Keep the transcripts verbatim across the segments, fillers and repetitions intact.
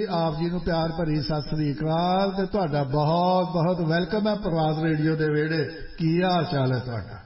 ਆਪ ਜੀ ਨੂੰ ਪਿਆਰ ਭਰੀ ਸਤਿ ਸ੍ਰੀ ਅਕਾਲ ਤੇ ਤੁਹਾਡਾ ਬਹੁਤ ਬਹੁਤ ਵੈਲਕਮ ਹੈ ਪ੍ਰਵਾਸ ਰੇਡੀਓ ਦੇ ਵਿਹੜੇ। ਕੀ ਹਾਲ ਚਾਲ ਹੈ ਤੁਹਾਡਾ?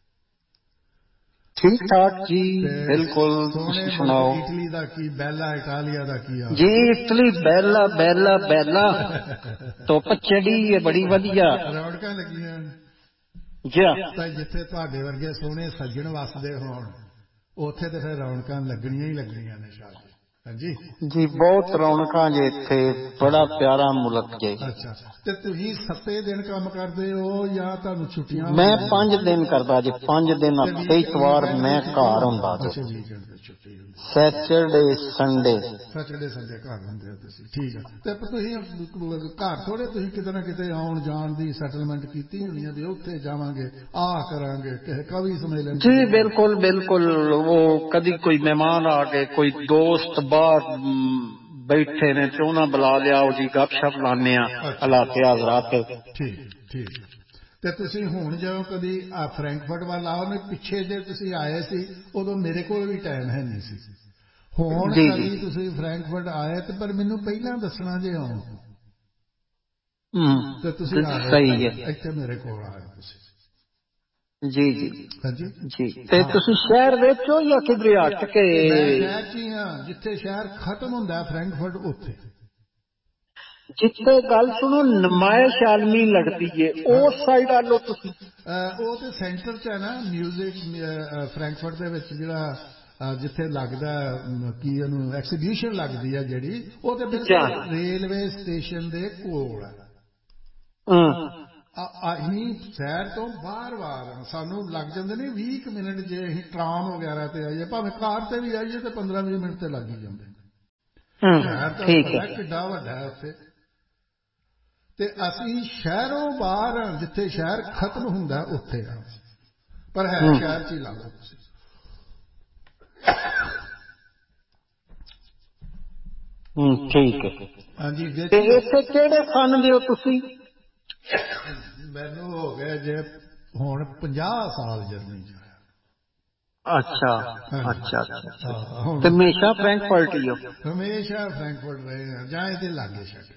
ਠੀਕ ਠਾਕ ਜੀ, ਬਿਲਕੁਲ। ਸੋਹਣੇ ਸੁਣਾਓ। ਇਟਲੀ ਦਾ ਕੀ, ਬੈਲਾ ਇਟਾਲੀਆ ਦਾ ਕੀ ਹਾਲ ਜੀ? ਇਟਲੀ ਬੈਲਾ ਬੈਲਾ ਬੈਲਾ ਧੁੱਪ ਚੜੀ ਹੈ ਬੜੀ ਵਧੀਆ, ਰੌਣਕਾਂ ਲੱਗੀਆਂ ਜੀ। ਤਾਂ ਜਿੱਥੇ ਤੁਹਾਡੇ ਵਰਗੇ ਸੋਹਣੇ ਸੱਜਣ ਵੱਸਦੇ ਹੋਣ ਉੱਥੇ ਤੇ ਫਿਰ ਰੌਣਕਾਂ ਲੱਗਣੀਆਂ ਹੀ ਲੱਗਣੀਆਂ ਨੇ ਸ਼ਾਹ ਜੀ। ਹਾਂਜੀ ਜੀ, ਬਹੁਤ ਰੌਣਕਾਂ ਜੇ ਇੱਥੇ, ਬੜਾ ਪਿਆਰਾ ਮੁਲਕ ਜੇ। ਅੱਛਾ, ਤੇ ਤੁਸੀਂ ਸੱਤੇ ਦਿਨ ਕੰਮ ਕਰਦੇ ਹੋ ਜਾਂ ਤੁਹਾਨੂੰ ਛੁੱਟੀਆਂ? ਮੈਂ ਪੰਜ ਦਿਨ ਕਰਦਾ ਜੀ, ਪੰਜ ਦਿਨ ਹਫ਼ਤੇ ਇਤਵਾਰ ਮੈਂ ਘਰ ਹੁੰਦਾ ਜੀ। ਅੱਛਾ, ਵੀਕਐਂਡ ਤੇ ਛੁੱਟੀ ਹੁੰਦੀ, ਸੈਟਰਡੇ ਸੰਡੇ। ਸੈਟਰਡੇ ਸੰਡੇ ਘਰ ਹੁੰਦੇ ਹੋ ਤੁਸੀਂ, ਠੀਕ ਹੈ। ਤੇ ਤੁਸੀਂ ਘਰ ਥੋੜੇ, ਤੁਸੀਂ ਕਿਤੇ ਨਾ ਕਿਤੇ ਆਉਣ ਜਾਣ ਦੀ ਸੈਟਲਮੈਂਟ ਕੀਤੀ ਹੋਣੀ ਹੈ ਵੀ ਉੱਥੇ ਜਾਵਾਂਗੇ, ਆਹ ਕਰਾਂਗੇ, ਕਿਸੇ ਕਵੀ ਸੰਮੇਲਨ। ਜੀ ਬਿਲਕੁਲ ਬਿਲਕੁਲ। ਉਹ ਕਦੀ ਕੋਈ ਮਹਿਮਾਨ ਆ ਗਏ, ਕੋਈ ਦੋਸਤ ਬਾਹਰ ਬੈਠੇ ਨੇ ਤੇ ਉਹਨਾਂ ਬੁਲਾ ਲਿਆ, ਉਹ ਜੀ ਗੱਪਸ਼ਪ ਲਾਉਂਦੇ ਆ ਹਾਲਾਤੇ ਹਾਜ਼ਰਾਤ। ਠੀਕ ਠੀਕ। ਤੇ ਤੁਸੀਂ ਹੁਣ ਜਦੋਂ ਕਦੀ ਫਰੈਂਕਫਰਟ ਵੱਲ ਆਓ ਨੇ, ਪਿੱਛੇ ਜੇ ਤੁਸੀਂ ਆਏ ਸੀ ਉਦੋਂ ਮੇਰੇ ਕੋਲ ਵੀ ਟਾਈਮ ਹੈ ਨਹੀਂ ਸੀ। ਹੁਣ ਕਦੀ ਤੁਸੀਂ ਫਰੈਂਕਫਰਟ ਆਏ ਤੇ ਪਰ ਮੈਨੂੰ ਪਹਿਲਾਂ ਦੱਸਣਾ ਜੇ ਆਉਣ ਤੇ ਤੁਸੀਂ ਆ ਸਹੀ ਹੈ, ਇੱਥੇ ਮੇਰੇ ਕੋਲ ਆਏ ਤੁਸੀਂ। ਜੀ ਜੀ ਹਾਂਜੀ ਜੀ। ਤੇ ਤੁਸੀਂ ਸ਼ਹਿਰ ਵਿੱਚ ਹੋ ਜਾਂ ਕਿਧਰੇ ਹਟ ਕੇ? ਮੈਂ ਸ਼ਹਿਰ ਚ ਹੀ ਹਾਂ, ਜਿੱਥੇ ਸ਼ਹਿਰ ਖਤਮ ਹੁੰਦਾ ਫਰੈਂਕਫਰਟ ਉੱਥੇ। ਜਿੱਥੇ ਗੱਲ ਸੁਣੋ ਨਮਾਇਸ਼ ਆਲਮੀ ਲੱਗਦੀ ਏ ਉਸ ਸਾਈਡ ਆ ਲੋ ਤੁਸੀਂ। ਉਹ ਤੇ ਸੈਂਟਰ ਚ ਹੈ ਨਾ ਮਿਊਜ਼ਿਕ ਫਰੈਂਕਫਰਟ ਦੇ ਵਿੱਚ, ਜਿਹੜਾ ਜਿੱਥੇ ਲੱਗਦਾ ਕੀ ਉਹਨੂੰ ਐਕਸੀਬਿਸ਼ਨ ਲੱਗਦੀ ਹੈ ਜਿਹੜੀ, ਉਹ ਤੇ ਬਿਲਕੁਲ ਰੇਲਵੇ ਸਟੇਸ਼ਨ ਦੇ ਕੋਲ ਹੈ। ਅਸੀਂ ਸ਼ਹਿਰ ਤੋਂ ਬਾਹਰ ਬਾਹਰ ਸਾਨੂੰ ਲੱਗ ਜਾਂਦੇ ਨੇ ਵੀਹ ਕੁ ਮਿੰਟ ਜੇ ਅਸੀਂ ਟਰਾਮ ਵਗੈਰਾ ਤੇ ਆਈਏ, ਭਾਵੇਂ ਕਾਰ ਤੇ ਵੀ ਆਈਏ ਤੇ ਪੰਦਰਾਂ ਵੀਹ ਮਿੰਟ ਤੇ ਲੱਗ ਹੀ ਜਾਂਦੇ। ਸ਼ਹਿਰ ਤਾਂ ਪਤਾ ਕਿੱਡਾ ਵੱਡਾ ਹੈ ਉੱਥੇ। ਤੇ ਅਸੀਂ ਸ਼ਹਿਰੋਂ ਬਾਹਰ ਜਿੱਥੇ ਸ਼ਹਿਰ ਖਤਮ ਹੁੰਦਾ ਉੱਥੇ ਆ, ਪਰ ਹੈ ਸ਼ਹਿਰ ਚ ਹੀ ਲਾ ਲਓ ਤੁਸੀਂ। ਠੀਕ ਹੈ। ਹਾਂਜੀ। ਤੇ ਇੱਥੇ ਕਿਹੜੇ ਸਨ ਦੇ ਹੋ ਤੁਸੀਂ? ਮੈਨੂੰ ਹੋ ਗਏ ਜੇ ਹੁਣ ਪੰਜਾਹ ਸਾਲ ਜਰਨੀ ਚ। ਅੱਛਾ ਅੱਛਾ ਅੱਛਾ। ਤੇ ਹਮੇਸ਼ਾ ਫਰੈਂਕਫਰਟ ਹੀ ਹੋ? ਹਮੇਸ਼ਾ ਫਰੈਂਕਫਰਟ ਰਹੇ ਹਾਂ, ਜਾਂ ਇਹਦੇ ਲਾਗੇ ਛਾਗੇ।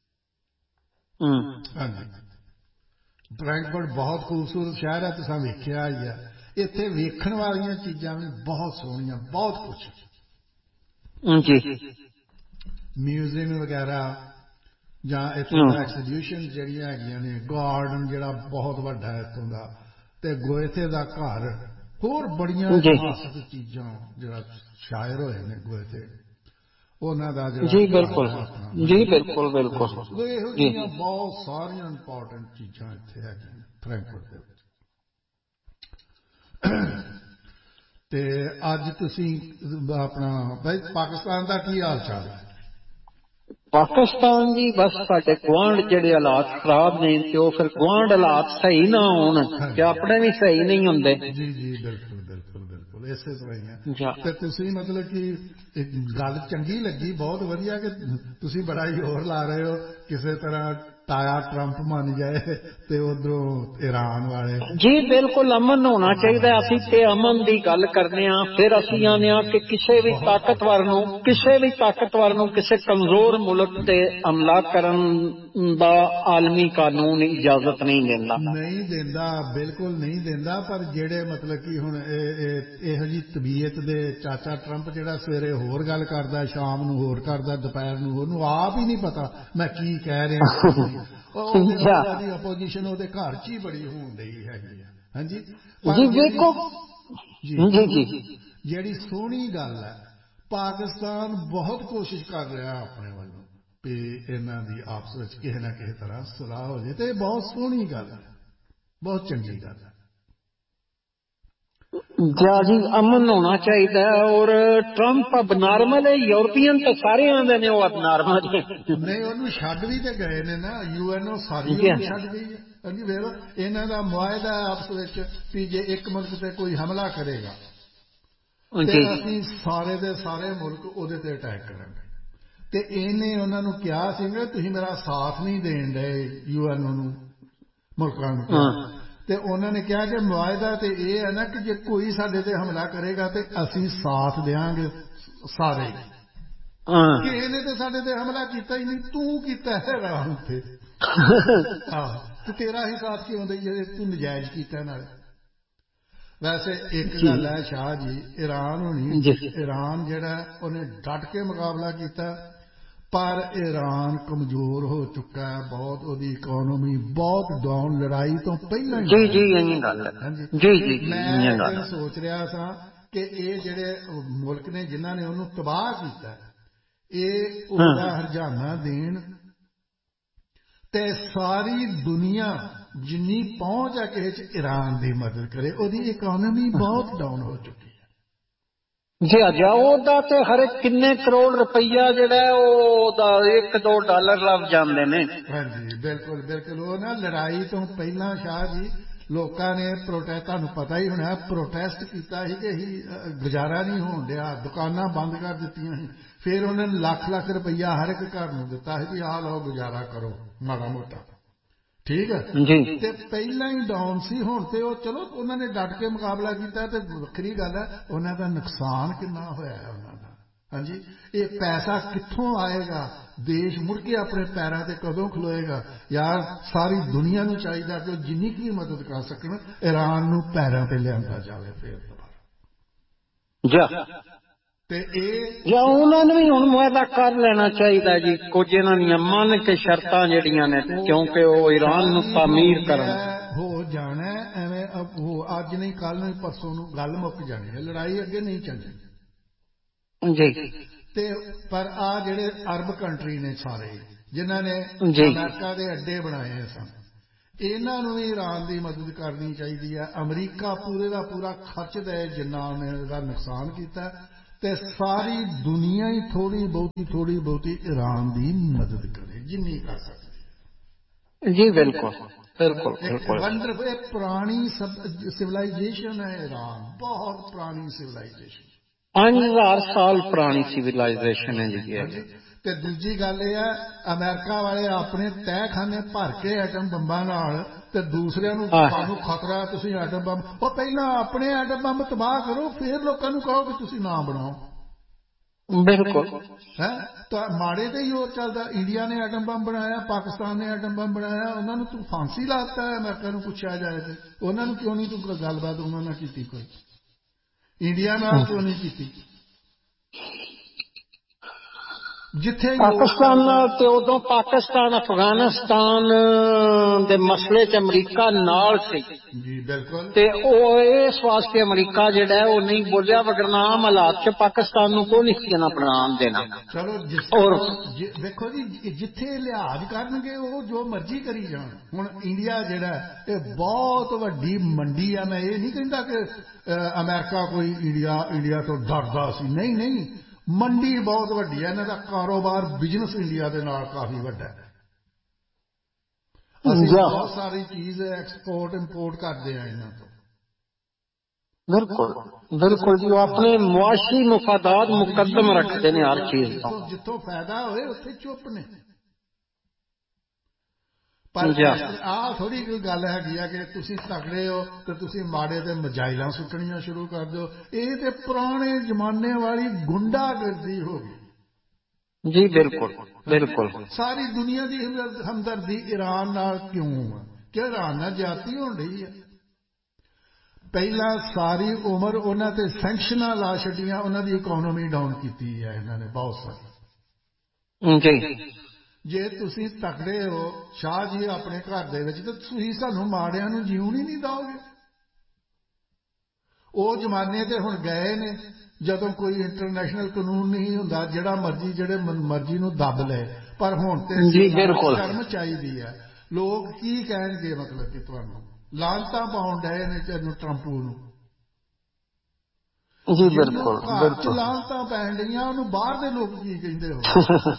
ਹਾਂਜੀ। ਫਰੈਂਕਫਰਟ ਬਹੁਤ ਖੂਬਸੂਰਤ ਸ਼ਹਿਰ ਹੈ, ਤੁਸੀਂ ਵੇਖਿਆ ਹੀ ਹੈ। ਇੱਥੇ ਵੇਖਣ ਵਾਲੀਆਂ ਚੀਜ਼ਾਂ ਵੀ ਬਹੁਤ ਸੋਹਣੀਆਂ, ਬਹੁਤ ਕੁਛ ਜੀ। ਮਿਊਜ਼ੀਅਮ ਵਗੈਰਾ ਜਾਂ ਇੱਥੋਂ ਦਾ ਐਕਸੀਬਿਸ਼ਨ ਜਿਹੜੀਆਂ ਹੈਗੀਆਂ ਨੇ, ਗਾਰਡਨ ਜਿਹੜਾ ਬਹੁਤ ਵੱਡਾ ਹੈ ਇੱਥੋਂ ਦਾ, ਤੇ ਗੋਇਥੇ ਦਾ ਘਰ, ਹੋਰ ਬੜੀਆਂ ਇਤਿਹਾਸਕ ਚੀਜ਼ਾਂ ਜਿਹੜਾ ਸ਼ਾਇਰ ਹੋਏ ਨੇ ਗੋਇਥੇ, ਉਹਨਾਂ ਦਾ ਜਿਹੜਾ ਜੀ ਬਿਲਕੁਲ ਜੀ ਬਿਲਕੁਲ ਬਿਲਕੁਲ। ਇਹੋ ਜਿਹੀਆਂ ਬਹੁਤ ਸਾਰੀਆਂ ਇੰਪੋਰਟੈਂਟ ਚੀਜ਼ਾਂ ਇੱਥੇ ਹੈਗੀਆਂ ਫਰੈਂਕਫਰਟ ਦੇ ਵਿੱਚ। ਤੇ ਅੱਜ ਤੁਸੀਂ ਆਪਣਾ ਭਾਈ ਪਾਕਿਸਤਾਨ ਦਾ ਕੀ ਹਾਲ ਚਾਲ ਹੈ? ਪਾਕਿਸਤਾਨ ਜੀ ਬਸ ਸਾਡੇ ਗੁਆਂਢ ਜਿਹੜੇ ਹਾਲਾਤ ਖਰਾਬ ਨੇ, ਤੇ ਉਹ ਫਿਰ ਗੁਆਂਢ ਹਾਲਾਤ ਸਹੀ ਨਾ ਹੋਣ ਤੇ ਆਪਣੇ ਵੀ ਸਹੀ ਨਹੀਂ ਹੁੰਦੇ। ਜੀ ਜੀ ਬਿਲਕੁਲ ਬਿਲਕੁਲ ਬਿਲਕੁਲ, ਇਸੇ ਤਰ੍ਹਾਂ ਹੀ ਹੈ। ਤੇ ਤੁਸੀਂ ਮਤਲਬ ਕਿ ਇੱਕ ਗੱਲ ਚੰਗੀ ਲੱਗੀ, ਬਹੁਤ ਵਧੀਆ ਕਿ ਤੁਸੀਂ ਬੜਾ ਹੀ ਜ਼ੋਰ ਲਾ ਰਹੇ ਹੋ ਕਿਸੇ ਤਰ੍ਹਾਂ ਤਾਇਆ ਟਰੰਪ ਮੰਨ ਜਾਏ ਤੇ ਉਧਰੋਂ ਈਰਾਨ ਵਾਲੇ। ਜੀ ਬਿਲਕੁਲ, ਅਮਨ ਹੋਣਾ ਚਾਹੀਦਾ। ਅਸੀਂ ਤੇ ਅਮਨ ਦੀ ਗੱਲ ਕਰਨੇ ਆ, ਫਿਰ ਅਸੀਂ ਆਨੇ ਆ ਕਿ ਕਿਸੇ ਵੀ ਤਾਕਤਵਰ ਨੂੰ ਕਿਸੇ ਵੀ ਤਾਕਤਵਰ ਨੂੰ ਕਿਸੇ ਕਮਜ਼ੋਰ ਮੁਲਕ ਤੇ ਹਮਲਾ ਕਰਨ ਦਾ ਆਲਮੀ ਕਾਨੂੰਨ ਇਜਾਜ਼ਤ ਨਹੀਂ ਦਿੰਦਾ। ਨਹੀਂ ਦਿੰਦਾ, ਬਿਲਕੁਲ ਨਹੀਂ ਦਿੰਦਾ। ਪਰ ਜਿਹੜੇ ਮਤਲਬ ਕਿ ਹੁਣ ਇਹੋ ਜਿਹੀ ਤਬੀਅਤ ਦੇ ਚਾਚਾ ਟਰੰਪ, ਜਿਹੜਾ ਸਵੇਰੇ ਹੋਰ ਗੱਲ ਕਰਦਾ, ਸ਼ਾਮ ਨੂੰ ਹੋਰ ਕਰਦਾ, ਦੁਪਹਿਰ ਨੂੰ, ਉਹਨੂੰ ਆਪ ਹੀ ਨਹੀਂ ਪਤਾ ਮੈਂ ਕੀ ਕਹਿ ਰਿਹਾ। ਉਹਦੀ ਆਪੋਜੀਸ਼ਨ ਉਹਦੇ ਘਰ ਚ ਹੀ ਬੜੀ ਹੋਣ ਡਈ ਹੈਗੀ ਆ। ਹਾਂਜੀ। ਜੀ ਵੇਖੋ ਜੀ ਜੀ ਜਿਹੜੀ ਸੋਹਣੀ ਗੱਲ ਹੈ, ਪਾਕਿਸਤਾਨ ਬਹੁਤ ਕੋਸ਼ਿਸ਼ ਕਰ ਰਿਹਾ ਆਪਣੇ ਵੱਲੋਂ ਵੀ ਇਹਨਾਂ ਦੀ ਆਪਸ ਵਿੱਚ ਕਿਸੇ ਨਾ ਕਿਸੇ ਤਰ੍ਹਾਂ ਸੁਲਾਹ ਹੋ ਜਾਏ, ਤੇ ਇਹ ਬਹੁਤ ਸੋਹਣੀ ਗੱਲ ਹੈ, ਬਹੁਤ ਚੰਗੀ ਗੱਲ ਹੈ। ਜੀ ਅਮਨ ਹੋਣਾ ਚਾਹੀਦਾ। ਔਰ ਟਰੰਪ ਅਬ ਨਾਰਮਲ ਹੈ, ਯੂਰਪੀਅਨ ਤਾਂ ਸਾਰੇ ਆਉਂਦੇ ਨੇ ਉਹ ਅਬ ਨਾਰਮਲ ਨਹੀਂ। ਉਹਨੂੰ ਛੱਡ ਵੀ ਤੇ ਗਏ ਨੇ ਨਾ, ਯੂ ਐਨ ਓ ਸਾਰੀ ਉਹਨੂੰ ਛੱਡ ਗਈ ਹੈ। ਹਾਂਜੀ ਵੇਖ ਲਓ, ਇਹਨਾਂ ਦਾ ਮੁਆਹਦਾ ਆਪਸ ਵਿੱਚ ਵੀ ਜੇ ਇੱਕ ਮੁਲਕ ਤੇ ਕੋਈ ਹਮਲਾ ਕਰੇਗਾ ਤੇ ਅਸੀਂ ਸਾਰੇ ਦੇ ਸਾਰੇ ਮੁਲਕ ਉਹਦੇ ਤੇ ਅਟੈਕ ਕਰਾਂਗੇ। ਤੇ ਇਹਨੇ ਉਹਨਾਂ ਨੂੰ ਕਿਹਾ ਸੀ ਨਾ, ਤੁਸੀਂ ਮੇਰਾ ਸਾਥ ਨਹੀਂ ਦੇਣ ਡਏ, ਯੂ ਐਨ ਓ ਨੂੰ, ਮੁਲਕਾਂ ਨੂੰ ਕਿਹਾ। ਤੇ ਉਹਨਾਂ ਨੇ ਕਿਹਾ ਕਿ ਮੁਆਹਦਾ ਤੇ ਇਹ ਹੈ ਨਾ ਕਿ ਜੇ ਕੋਈ ਸਾਡੇ ਤੇ ਹਮਲਾ ਕਰੇਗਾ ਤੇ ਅਸੀਂ ਸਾਥ ਦੇਵਾਂਗੇ ਸਾਰੇ। ਕਿਸੇ ਨੇ ਤਾਂ ਸਾਡੇ ਤੇ ਹਮਲਾ ਕੀਤਾ ਹੀ ਨਹੀਂ, ਤੂੰ ਕੀਤਾ ਹੈ ਈਰਾਨ ਤੇ। ਆਹ ਤੇ ਤੇਰਾ ਹੀ ਸਾਥ ਕਿਉਂ ਦਈਏ ਜੇ ਤੂੰ ਨਜਾਇਜ਼ ਕੀਤਾ ਨਾਲੇ। ਵੈਸੇ ਇੱਕ ਗੱਲ ਹੈ ਸ਼ਾਹ ਜੀ, ਈਰਾਨ ਹੋਣੀ ਈਰਾਨ ਜਿਹੜਾ ਉਹਨੇ ਡਟ ਕੇ ਮੁਕਾਬਲਾ ਕੀਤਾ, ਪਰ ਈਰਾਨ ਕਮਜ਼ੋਰ ਹੋ ਚੁੱਕਾ ਹੈ ਬਹੁਤ, ਉਹਦੀ ਇਕੋਨਮੀ ਬਹੁਤ ਡਾਊਨ, ਲੜਾਈ ਤੋਂ ਪਹਿਲਾਂ ਹੀ। ਜੀ ਜੀ ਇਹੀ ਗੱਲ ਹੈ। ਜੀ ਜੀ ਮੈਂ ਸੋਚ ਰਿਹਾ ਸਾਂ ਕਿ ਇਹ ਜਿਹੜੇ ਮੁਲਕ ਨੇ ਜਿਨ੍ਹਾਂ ਨੇ ਉਹਨੂੰ ਤਬਾਹ ਕੀਤਾ, ਇਹ ਉਹਦਾ ਹਰਜਾਨਾ ਦੇਣ ਤੇ ਸਾਰੀ ਦੁਨੀਆ ਜਿੰਨੀ ਪਹੁੰਚ ਹੈ ਕਿਸੇ ਚ ਈਰਾਨ ਦੀ ਮਦਦ ਕਰੇ। ਉਹਦੀ ਇਕੋਨਮੀ ਬਹੁਤ ਡਾਊਨ ਹੋ ਚੁੱਕੀ ਹੈ ਜੀ। ਅਜਾ ਉਹਦਾ ਤੇ ਹਰ ਕਿੰਨੇ ਕਰੋੜ ਰੁਪਈਆ ਜਿਹੜਾ ਉਹਦਾ ਇੱਕ ਦੋ ਡਾਲਰ ਲੱਗ ਜਾਂਦੇ ਨੇ। ਹਾਂਜੀ ਬਿਲਕੁਲ ਬਿਲਕੁਲ। ਉਹ ਨਾ ਲੜਾਈ ਤੋਂ ਪਹਿਲਾਂ ਸ਼ਾਹ ਜੀ ਲੋਕਾਂ ਨੇ ਪ੍ਰੋਟੈਸਟ, ਤੁਹਾਨੂੰ ਪਤਾ ਹੀ ਹੋਣਾ, ਪ੍ਰੋਟੈਸਟ ਕੀਤਾ ਸੀ ਕਿ ਹੀ ਗੁਜ਼ਾਰਾ ਨਹੀਂ ਹੋਣ ਡਿਆ, ਦੁਕਾਨਾਂ ਬੰਦ ਕਰ ਦਿੱਤੀਆਂ ਸੀ। ਫਿਰ ਉਹਨਾਂ ਨੇ ਲੱਖ ਲੱਖ ਰੁਪਈਆ ਹਰ ਇੱਕ ਘਰ ਨੂੰ ਦਿੱਤਾ ਸੀ ਵੀ ਆਹ ਲਓ ਗੁਜ਼ਾਰਾ ਕਰੋ ਮਾੜਾ ਮੋਟਾ, ਠੀਕ ਹੈ ਜੀ। ਤੇ ਪਹਿਲਾਂ ਹੀ ਡਾਊਨ ਸੀ, ਹੁਣ ਤੇ ਉਹ ਚਲੋ ਉਹਨਾਂ ਨੇ ਡਟ ਕੇ ਮੁਕਾਬਲਾ ਕੀਤਾ। ਤੇ ਵੱਖਰੀ ਗੱਲ ਹੈ ਉਹਨਾਂ ਦਾ ਨੁਕਸਾਨ ਕਿੰਨਾ ਹੋਇਆ ਉਹਨਾਂ ਦਾ। ਹਾਂਜੀ ਇਹ ਪੈਸਾ ਕਿੱਥੋਂ ਆਏਗਾ, ਦੇਸ਼ ਮੁੜ ਕੇ ਆਪਣੇ ਪੈਰਾਂ ਤੇ ਕਦੋਂ ਖਲੋਏਗਾ। ਯਾਰ ਸਾਰੀ ਦੁਨੀਆ ਨੂੰ ਚਾਹੀਦਾ ਕਿ ਉਹ ਜਿੰਨੀ ਕੀ ਮਦਦ ਕਰ ਸਕਣ ਈਰਾਨ ਨੂੰ ਪੈਰਾਂ ਤੇ ਲਿਆਂਦਾ ਜਾਵੇ ਫਿਰ ਦੁਬਾਰਾ। ਤੇ ਇਹ ਜਾਂ ਉਹਨਾਂ ਨੂੰ ਵੀ ਹੁਣ ਮੁਆਹਦਾ ਕਰ ਲੈਣਾ ਚਾਹੀਦਾ ਜੀ, ਕੁਝ ਇਹਨਾਂ ਦੀਆਂ ਮੰਨ ਕੇ ਸ਼ਰਤਾਂ ਜਿਹੜੀਆਂ ਨੇ, ਕਿਉਂਕਿ ਉਹ ਈਰਾਨ ਨੂੰ ਤਾਮੀਰ ਕਰਨ ਹੋ ਜਾਣਾ ਐਵੇਂ। ਅੱਜ ਨਹੀਂ ਕੱਲ ਨਹੀਂ ਪਰਸੋਂ ਨੂੰ ਗੱਲ ਮੁੱਕ ਜਾਣੀ ਹੈ, ਲੜਾਈ ਅੱਗੇ ਨਹੀਂ ਚੱਲਣੀ ਜੀ। ਤੇ ਪਰ ਆ ਜਿਹੜੇ ਅਰਬ ਕੰਟਰੀ ਨੇ ਸਾਰੇ ਜਿਨ੍ਹਾਂ ਨੇ ਅਮਰੀਕਾ ਦੇ ਅੱਡੇ ਬਣਾਏ ਸਨ, ਇਹਨਾਂ ਨੂੰ ਵੀ ਈਰਾਨ ਦੀ ਮਦਦ ਕਰਨੀ ਚਾਹੀਦੀ ਹੈ। ਅਮਰੀਕਾ ਪੂਰੇ ਦਾ ਪੂਰਾ ਖਰਚ ਦੇ ਜਿੰਨਾ ਉਹਨੇ ਉਹਦਾ ਨੁਕਸਾਨ ਕੀਤਾ, ਤੇ ਸਾਰੀ ਦੁਨੀਆ ਹੀ ਥੋੜੀ ਬਹੁਤੀ ਥੋੜੀ ਬਹੁਤੀ ਈਰਾਨ ਦੀ ਮਦਦ ਕਰੇ ਜਿੰਨੀ ਕਰ ਸਕਦੀ। ਜੀ ਬਿਲਕੁਲ ਬਿਲਕੁਲ ਬਿਲਕੁਲ। ਵੰਡਰਫੁਲ ਇਹ ਪੁਰਾਣੀ ਸਿਵਲਾਈਜੇਸ਼ਨ ਹੈ ਈਰਾਨ, ਬਹੁਤ ਪੁਰਾਣੀ ਸਿਵਲਾਈਜੇਸ਼ਨ, ਪੰਜ ਹਜ਼ਾਰ ਸਾਲ ਪੁਰਾਣੀ ਸਿਵਲਾਈਜੇਸ਼ਨ ਹੈ ਜੀ। ਤੇ ਦੂਜੀ ਗੱਲ ਇਹ ਹੈ ਅਮਰੀਕਾ ਵਾਲੇ ਆਪਣੇ ਤਹਿਖਾਨੇ ਭਰ ਕੇ ਐਟਮ ਬੰਬਾਂ ਨਾਲ, ਤੇ ਦੂਸਰਿਆਂ ਨੂੰ ਤੁਹਾਨੂੰ ਖਤਰਾ ਤੁਸੀਂ ਐਟਮ ਬੰਬ, ਉਹ ਪਹਿਲਾਂ ਆਪਣੇ ਐਟਮ ਬੰਬ ਤਬਾਹ ਕਰੋ ਫਿਰ ਲੋਕਾਂ ਨੂੰ ਕਹੋ ਕਿ ਤੁਸੀਂ ਨਾ ਬਣਾਓ। ਬਿਲਕੁਲ ਹੈ ਤਾਂ ਮਾੜੇ ਤੇ ਹੀ ਹੋਰ ਚੱਲਦਾ। ਇੰਡੀਆ ਨੇ ਐਟਮ ਬੰਬ ਬਣਾਇਆ, ਪਾਕਿਸਤਾਨ ਨੇ ਐਟਮ ਬੰਬ ਬਣਾਇਆ, ਉਹਨਾਂ ਨੂੰ ਤੂੰ ਫਾਂਸੀ ਲਾ ਦਿੱਤਾ ਹੈ। ਅਮਰੀਕਾ ਨੂੰ ਪੁੱਛਿਆ ਜਾਏ ਤੇ ਉਹਨਾਂ ਨੂੰ ਕਿਉਂ ਨਹੀਂ ਤੂੰ ਗੱਲਬਾਤ ਉਹਨਾਂ ਨਾਲ ਕੀਤੀ, ਕੋਈ ਇੰਡੀਆ ਨਾਲ ਕਿਉਂ ਨਹੀਂ ਕੀਤੀ? ਜਿੱਥੇ ਪਾਕਿਸਤਾਨ ਨਾਲ ਤੇ ਉਦੋਂ ਪਾਕਿਸਤਾਨ ਅਫਗਾਨਿਸਤਾਨ ਦੇ ਮਸਲੇ 'ਚ ਅਮਰੀਕਾ ਨਾਲ ਸੀ ਜੀ ਬਿਲਕੁਲ। ਤੇ ਉਹ ਇਸ ਵਾਸਤੇ ਅਮਰੀਕਾ ਜਿਹੜਾ ਉਹ ਨਹੀਂ ਬੋਲਿਆ, ਵਗਰਨਾ ਆਮ ਹਾਲਾਤ 'ਚ ਪਾਕਿਸਤਾਨ ਨੂੰ ਕੋਈ ਨਹੀਂ ਸੀ ਇਹਨਾਂ ਬਣਾਉਣ ਦੇਣਾ। ਚਲੋ ਔਰ ਵੇਖੋ ਜੀ ਜਿੱਥੇ ਲਿਹਾਜ਼ ਕਰਨਗੇ ਉਹ ਜੋ ਮਰਜ਼ੀ ਕਰੀ ਜਾਣ। ਹੁਣ ਇੰਡੀਆ ਜਿਹੜਾ ਇਹ ਬਹੁਤ ਵੱਡੀ ਮੰਡੀ ਆ। ਮੈਂ ਇਹ ਨਹੀਂ ਕਹਿੰਦਾ ਕਿ ਅਮਰੀਕਾ ਕੋਈ ਇੰਡੀਆ ਇੰਡੀਆ ਤੋਂ ਡਰਦਾ ਸੀ, ਨਹੀਂ ਨਹੀਂ, ਮੰਡੀ ਬਹੁਤ ਵੱਡੀ ਹੈ। ਇਹਨਾਂ ਦਾ ਕਾਰੋਬਾਰ ਬਿਜ਼ਨਸ ਇੰਡੀਆ ਦੇ ਨਾਲ ਕਾਫੀ ਵੱਡਾ ਹੈ। ਅਸੀਂ ਬਹੁਤ ਸਾਰੀ ਚੀਜ਼ ਐਕਸਪੋਰਟ ਇੰਪੋਰਟ ਕਰਦੇ ਹਾਂ ਇਹਨਾਂ ਤੋਂ। ਬਿਲਕੁਲ ਬਿਲਕੁਲ ਜੀ। ਉਹ ਆਪਣੇ ਮੁਆਸ਼ੀ ਮੁਫਾਦਾਤ ਮੁਕੱਦਮ ਰੱਖਦੇ ਨੇ ਹਰ ਚੀਜ਼ ਤੋਂ। ਜਿੱਥੋਂ ਫਾਇਦਾ ਹੋਏ ਉੱਥੇ ਚੁੱਪ ਨੇ। ਪਰ ਆਹ ਥੋੜੀ ਕੋਈ ਗੱਲ ਹੈਗੀ ਆ ਕਿ ਤੁਸੀਂ ਤਕੜੇ ਹੋ ਤੇ ਤੁਸੀਂ ਮਾੜੇ ਤੇ ਮਜਾਇਲਾਂ ਸੁੱਟਣੀਆਂ ਸ਼ੁਰੂ ਕਰ ਦਿਓ। ਇਹ ਤੇ ਪੁਰਾਣੇ ਜ਼ਮਾਨੇ ਵਾਲੀ ਗੁੰਡਾਗਰਦੀ ਹੋ ਗਈ ਜੀ। ਬਿਲਕੁਲ ਬਿਲਕੁਲ। ਸਾਰੀ ਦੁਨੀਆ ਦੀ ਹਮਦਰਦੀ ਈਰਾਨ ਨਾਲ ਕਿਉਂ ਆ? ਕਿ ਈਰਾਨ ਨਾਲ ਜ਼ਿਆਦਤੀ ਹੋਣ ਰਹੀ ਹੈ। ਪਹਿਲਾਂ ਸਾਰੀ ਉਮਰ ਉਹਨਾਂ ਤੇ ਸੈਂਕਸ਼ਨਾਂ ਲਾ ਛੱਡੀਆਂ, ਉਹਨਾਂ ਦੀ ਇਕੋਨਮੀ ਡਾਊਨ ਕੀਤੀ ਹੈ ਇਹਨਾਂ ਨੇ ਬਹੁਤ ਸਾਰੀ ਜੀ। ਜੇ ਤੁਸੀਂ ਤਕੜੇ ਹੋ ਸ਼ਾਹ ਜੀ ਆਪਣੇ ਘਰ ਦੇ ਵਿੱਚ, ਤਾਂ ਤੁਸੀਂ ਸਾਨੂੰ ਮਾੜਿਆਂ ਨੂੰ ਜਿਉਣ ਹੀ ਨਹੀਂ ਦਿਓਗੇ। ਉਹ ਜ਼ਮਾਨੇ ਤੇ ਹੁਣ ਗਏ ਨੇ ਜਦੋਂ ਕੋਈ ਇੰਟਰਨੈਸ਼ਨਲ ਕਾਨੂੰਨ ਨਹੀਂ ਹੁੰਦਾ, ਜਿਹੜਾ ਮਰਜ਼ੀ ਜਿਹੜੇ ਮਰਜ਼ੀ ਨੂੰ ਦੱਬ ਲਏ। ਪਰ ਹੁਣ ਤੇ ਸ਼ਰਮ ਚਾਹੀਦੀ ਹੈ। ਲੋਕ ਕੀ ਕਹਿਣਗੇ, ਮਤਲਬ ਕਿ ਤੁਹਾਨੂੰ ਲਾਹਨਤਾਂ ਪਾਉਣ ਡਏ ਨੇ ਤੈਨੂੰ ਟਰੰਪੂ ਨੂੰ। ਜੀ ਬਿਲਕੁਲ ਘਰ ਚ ਲਾਹਨਤਾਂ ਪੈਣ ਡਈਆਂ, ਉਹਨੂੰ ਬਾਹਰ ਦੇ ਲੋਕ ਕੀ ਕਹਿੰਦੇ ਹੋ?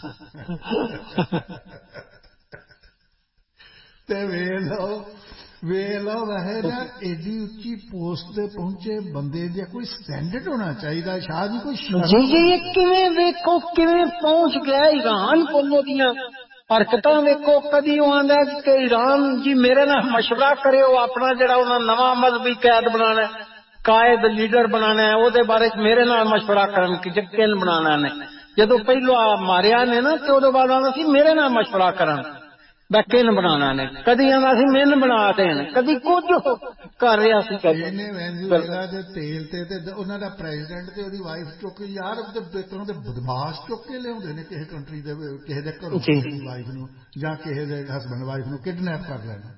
ਤੇ ਵੇਖ ਲਓ ਵੇਖ ਲਓ ਵੈਸੇ ਨਾ ਏਡੀ ਉੱਚੀ ਪੋਸਟ ਤੇ ਪਹੁੰਚੇ ਬੰਦੇ ਦਾ ਕੋਈ ਸਟੈਂਡਰਡ ਹੋਣਾ ਚਾਹੀਦਾ ਸ਼ਾਹ ਜੀ, ਕੋਈ ਜੀ ਜੀ। ਕਿਵੇਂ ਵੇਖੋ ਕਿਵੇਂ ਪਹੁੰਚ ਗਿਆ ਈਰਾਨ ਕੋਲੋਂ ਦੀਆਂ ਹਰਕਤਾਂ ਵੇਖੋ। ਕਦੀ ਉਹ ਆਂਦਾ ਕਿ ਈਰਾਨ ਜੀ ਮੇਰੇ ਨਾਲ ਮਸ਼ਵਰਾ ਕਰਿਓ, ਆਪਣਾ ਜਿਹੜਾ ਉਹਨਾਂ ਨਵਾਂ ਮਜ਼ਹਬੀ ਕੈਦ ਬਣਾਉਣਾ, ਕਾਇਦ ਲੀਡਰ ਬਣਾਉਣਾ, ਉਹਦੇ ਬਾਰੇ ਮੇਰੇ ਨਾਲ ਮਸ਼ਵਰਾ ਕਰਨ ਕਿ ਕਿਨ ਬਣਾਉਣਾ ਨੇ। ਜਦੋਂ ਪਹਿਲਾਂ ਮਾਰਿਆ ਨੇ ਨਾ ਤੇ ਉਹਦੇ ਬਾਅਦ ਆਉਂਦਾ ਸੀ ਮੇਰੇ ਨਾਲ ਮਸ਼ਵਰਾ ਕਰਨ ਮੈਂ ਕਿਨ ਬਣਾਉਣਾ ਨੇ, ਕਦੀ ਆਉਂਦਾ ਸੀ ਮੈਨੂੰ ਬਣਾ ਦੇਣ, ਕਦੀ ਕੁਝ ਕਰ ਰਿਹਾ ਸੀ। ਇਹਨੇ ਵੈਨਜ਼ੂਏਲਾ ਦੇ ਤੇਲ ਤੇ ਤੇ ਉਹਨਾਂ ਦਾ ਪ੍ਰੈਜ਼ੀਡੈਂਟ ਤੇ ਉਹਦੀ ਵਾਈਫ ਚੁੱਕ ਯਾਰ ਤਰ੍ਹਾਂ ਦੇ ਬਦਮਾਸ਼ ਚੁੱਕ ਕੇ ਲਿਆਉਂਦੇ ਨੇ ਕਿਸੇ ਕੰਟਰੀ ਦੇ, ਕਿਸੇ ਦੇ ਘਰੋਂ ਕਿਸੇ ਦੀ ਵਾਈਫ ਨੂੰ ਜਾਂ ਕਿਸੇ ਦੇ ਹਸਬੈਂਡ ਵਾਈਫ ਨੂੰ ਕਿਡਨੈਪ ਕਰ ਲੈਣਾ।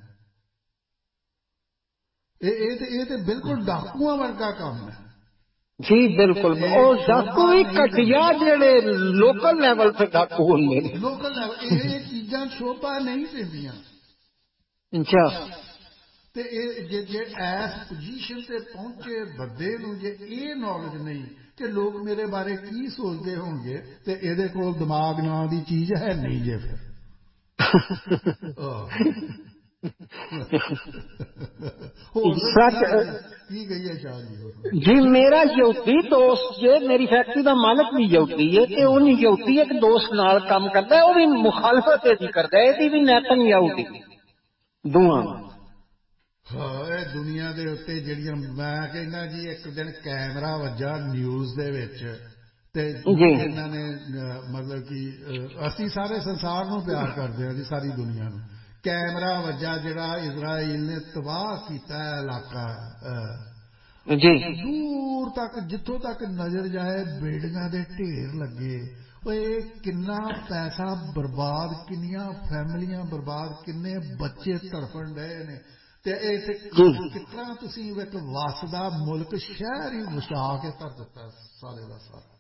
ਇਹ ਇਹ ਤੇ ਇਹ ਤੇ ਬਿਲਕੁਲ ਡਾਕੂਆਂ ਵਰਗਾ ਕੰਮ ਹੈ ਜੀ। ਬਿਲਕੁਲ ਉਹ ਡਾਕੂ ਵੀ ਘਟੀਆ ਜਿਹੜੇ ਲੋਕਲ ਲੈਵਲ ਤੇ ਡਾਕੂ ਹੁੰਦੇ ਨੇ, ਲੋਕਲ ਲੈਵਲ। ਇਹ ਚੀਜ਼ਾਂ ਸ਼ੋਭਾ ਨਹੀਂ ਦਿੰਦੀਆਂ। ਅੱਛਾ। ਤੇ ਇਹ ਜੇ ਜੇ ਇਸ ਪੋਜੀਸ਼ਨ ਤੇ ਪਹੁੰਚੇ ਬੰਦੇ ਨੂੰ ਜੇ ਇਹ ਨੌਲੇਜ ਨਹੀਂ ਕਿ ਲੋਕ ਮੇਰੇ ਬਾਰੇ ਕੀ ਸੋਚਦੇ ਹੋਣਗੇ ਤੇ ਇਹਦੇ ਕੋਲ ਦਿਮਾਗ ਨਾਂ ਦੀ ਚੀਜ਼ ਹੈ ਨਹੀਂ ਜੇ ਫਿਰ। ਸੱਚ ਕੀ ਗਈ ਹੈ ਸ਼ਾਹ ਜੀ? ਜੀ ਮੇਰਾ ਯਹੂਦੀ ਦੋਸਤ ਜੇ ਮੇਰੀ ਫੈਕਟਰੀ ਦਾ ਮਾਲਕ ਵੀ ਯਹੂਦੀ ਹੈ ਤੇ ਉਹਨੇ ਯਹੂਦੀ ਇੱਕ ਦੋਸਤ ਨਾਲ ਕੰਮ ਕਰਦਾ, ਉਹ ਵੀ ਮੁਖਾਲਫਤ ਇਹਦੀ ਕਰਦਾ, ਇਹਦੀ ਵੀ ਨੈਤਨ ਯਹੂਦੀ ਦੋਵਾਂ। ਹਾਂ ਇਹ ਦੁਨੀਆ ਦੇ ਉੱਤੇ ਜਿਹੜੀਆਂ ਮੈਂ ਕਹਿੰਦਾ ਜੀ ਇੱਕ ਦਿਨ ਕੈਮਰਾ ਵੱਜਾ ਨਿਊਜ਼ ਦੇ ਵਿੱਚ ਤੇ ਇਹਨਾਂ ਨੇ ਮਤਲਬ ਕਿ ਅਸੀਂ ਸਾਰੇ ਸੰਸਾਰ ਨੂੰ ਪਿਆਰ ਕਰਦੇ ਹਾਂ ਜੀ, ਸਾਰੀ ਦੁਨੀਆ ਨੂੰ। ਕੈਮਰਾ ਵੱਜਾ ਜਿਹੜਾ ਇਜ਼ਰਾਈਲ ਨੇ ਤਬਾਹ ਕੀਤਾ ਇਲਾਕਾ ਜੀ, ਦੂਰ ਤੱਕ ਜਿੱਥੋਂ ਤੱਕ ਨਜ਼ਰ ਜਾਏ ਬਿਲਡਿੰਗਾਂ ਦੇ ਢੇਰ ਲੱਗੇ। ਇਹ ਕਿੰਨਾ ਪੈਸਾ ਬਰਬਾਦ, ਕਿੰਨੀਆਂ ਫੈਮਲੀਆਂ ਬਰਬਾਦ, ਕਿੰਨੇ ਬੱਚੇ ਤੜਫਣ ਡਏ ਨੇ। ਤੇ ਇੱਥੇ ਕਿਸ ਤਰ੍ਹਾਂ ਤੁਸੀਂ ਇੱਕ ਵਸਦਾ ਮੁਲਕ ਸ਼ਹਿਰ ਹੀ ਵਸਾ ਕੇ ਧਰ ਦਿੱਤਾ ਸਾਰੇ ਦਾ ਸਾਰਾ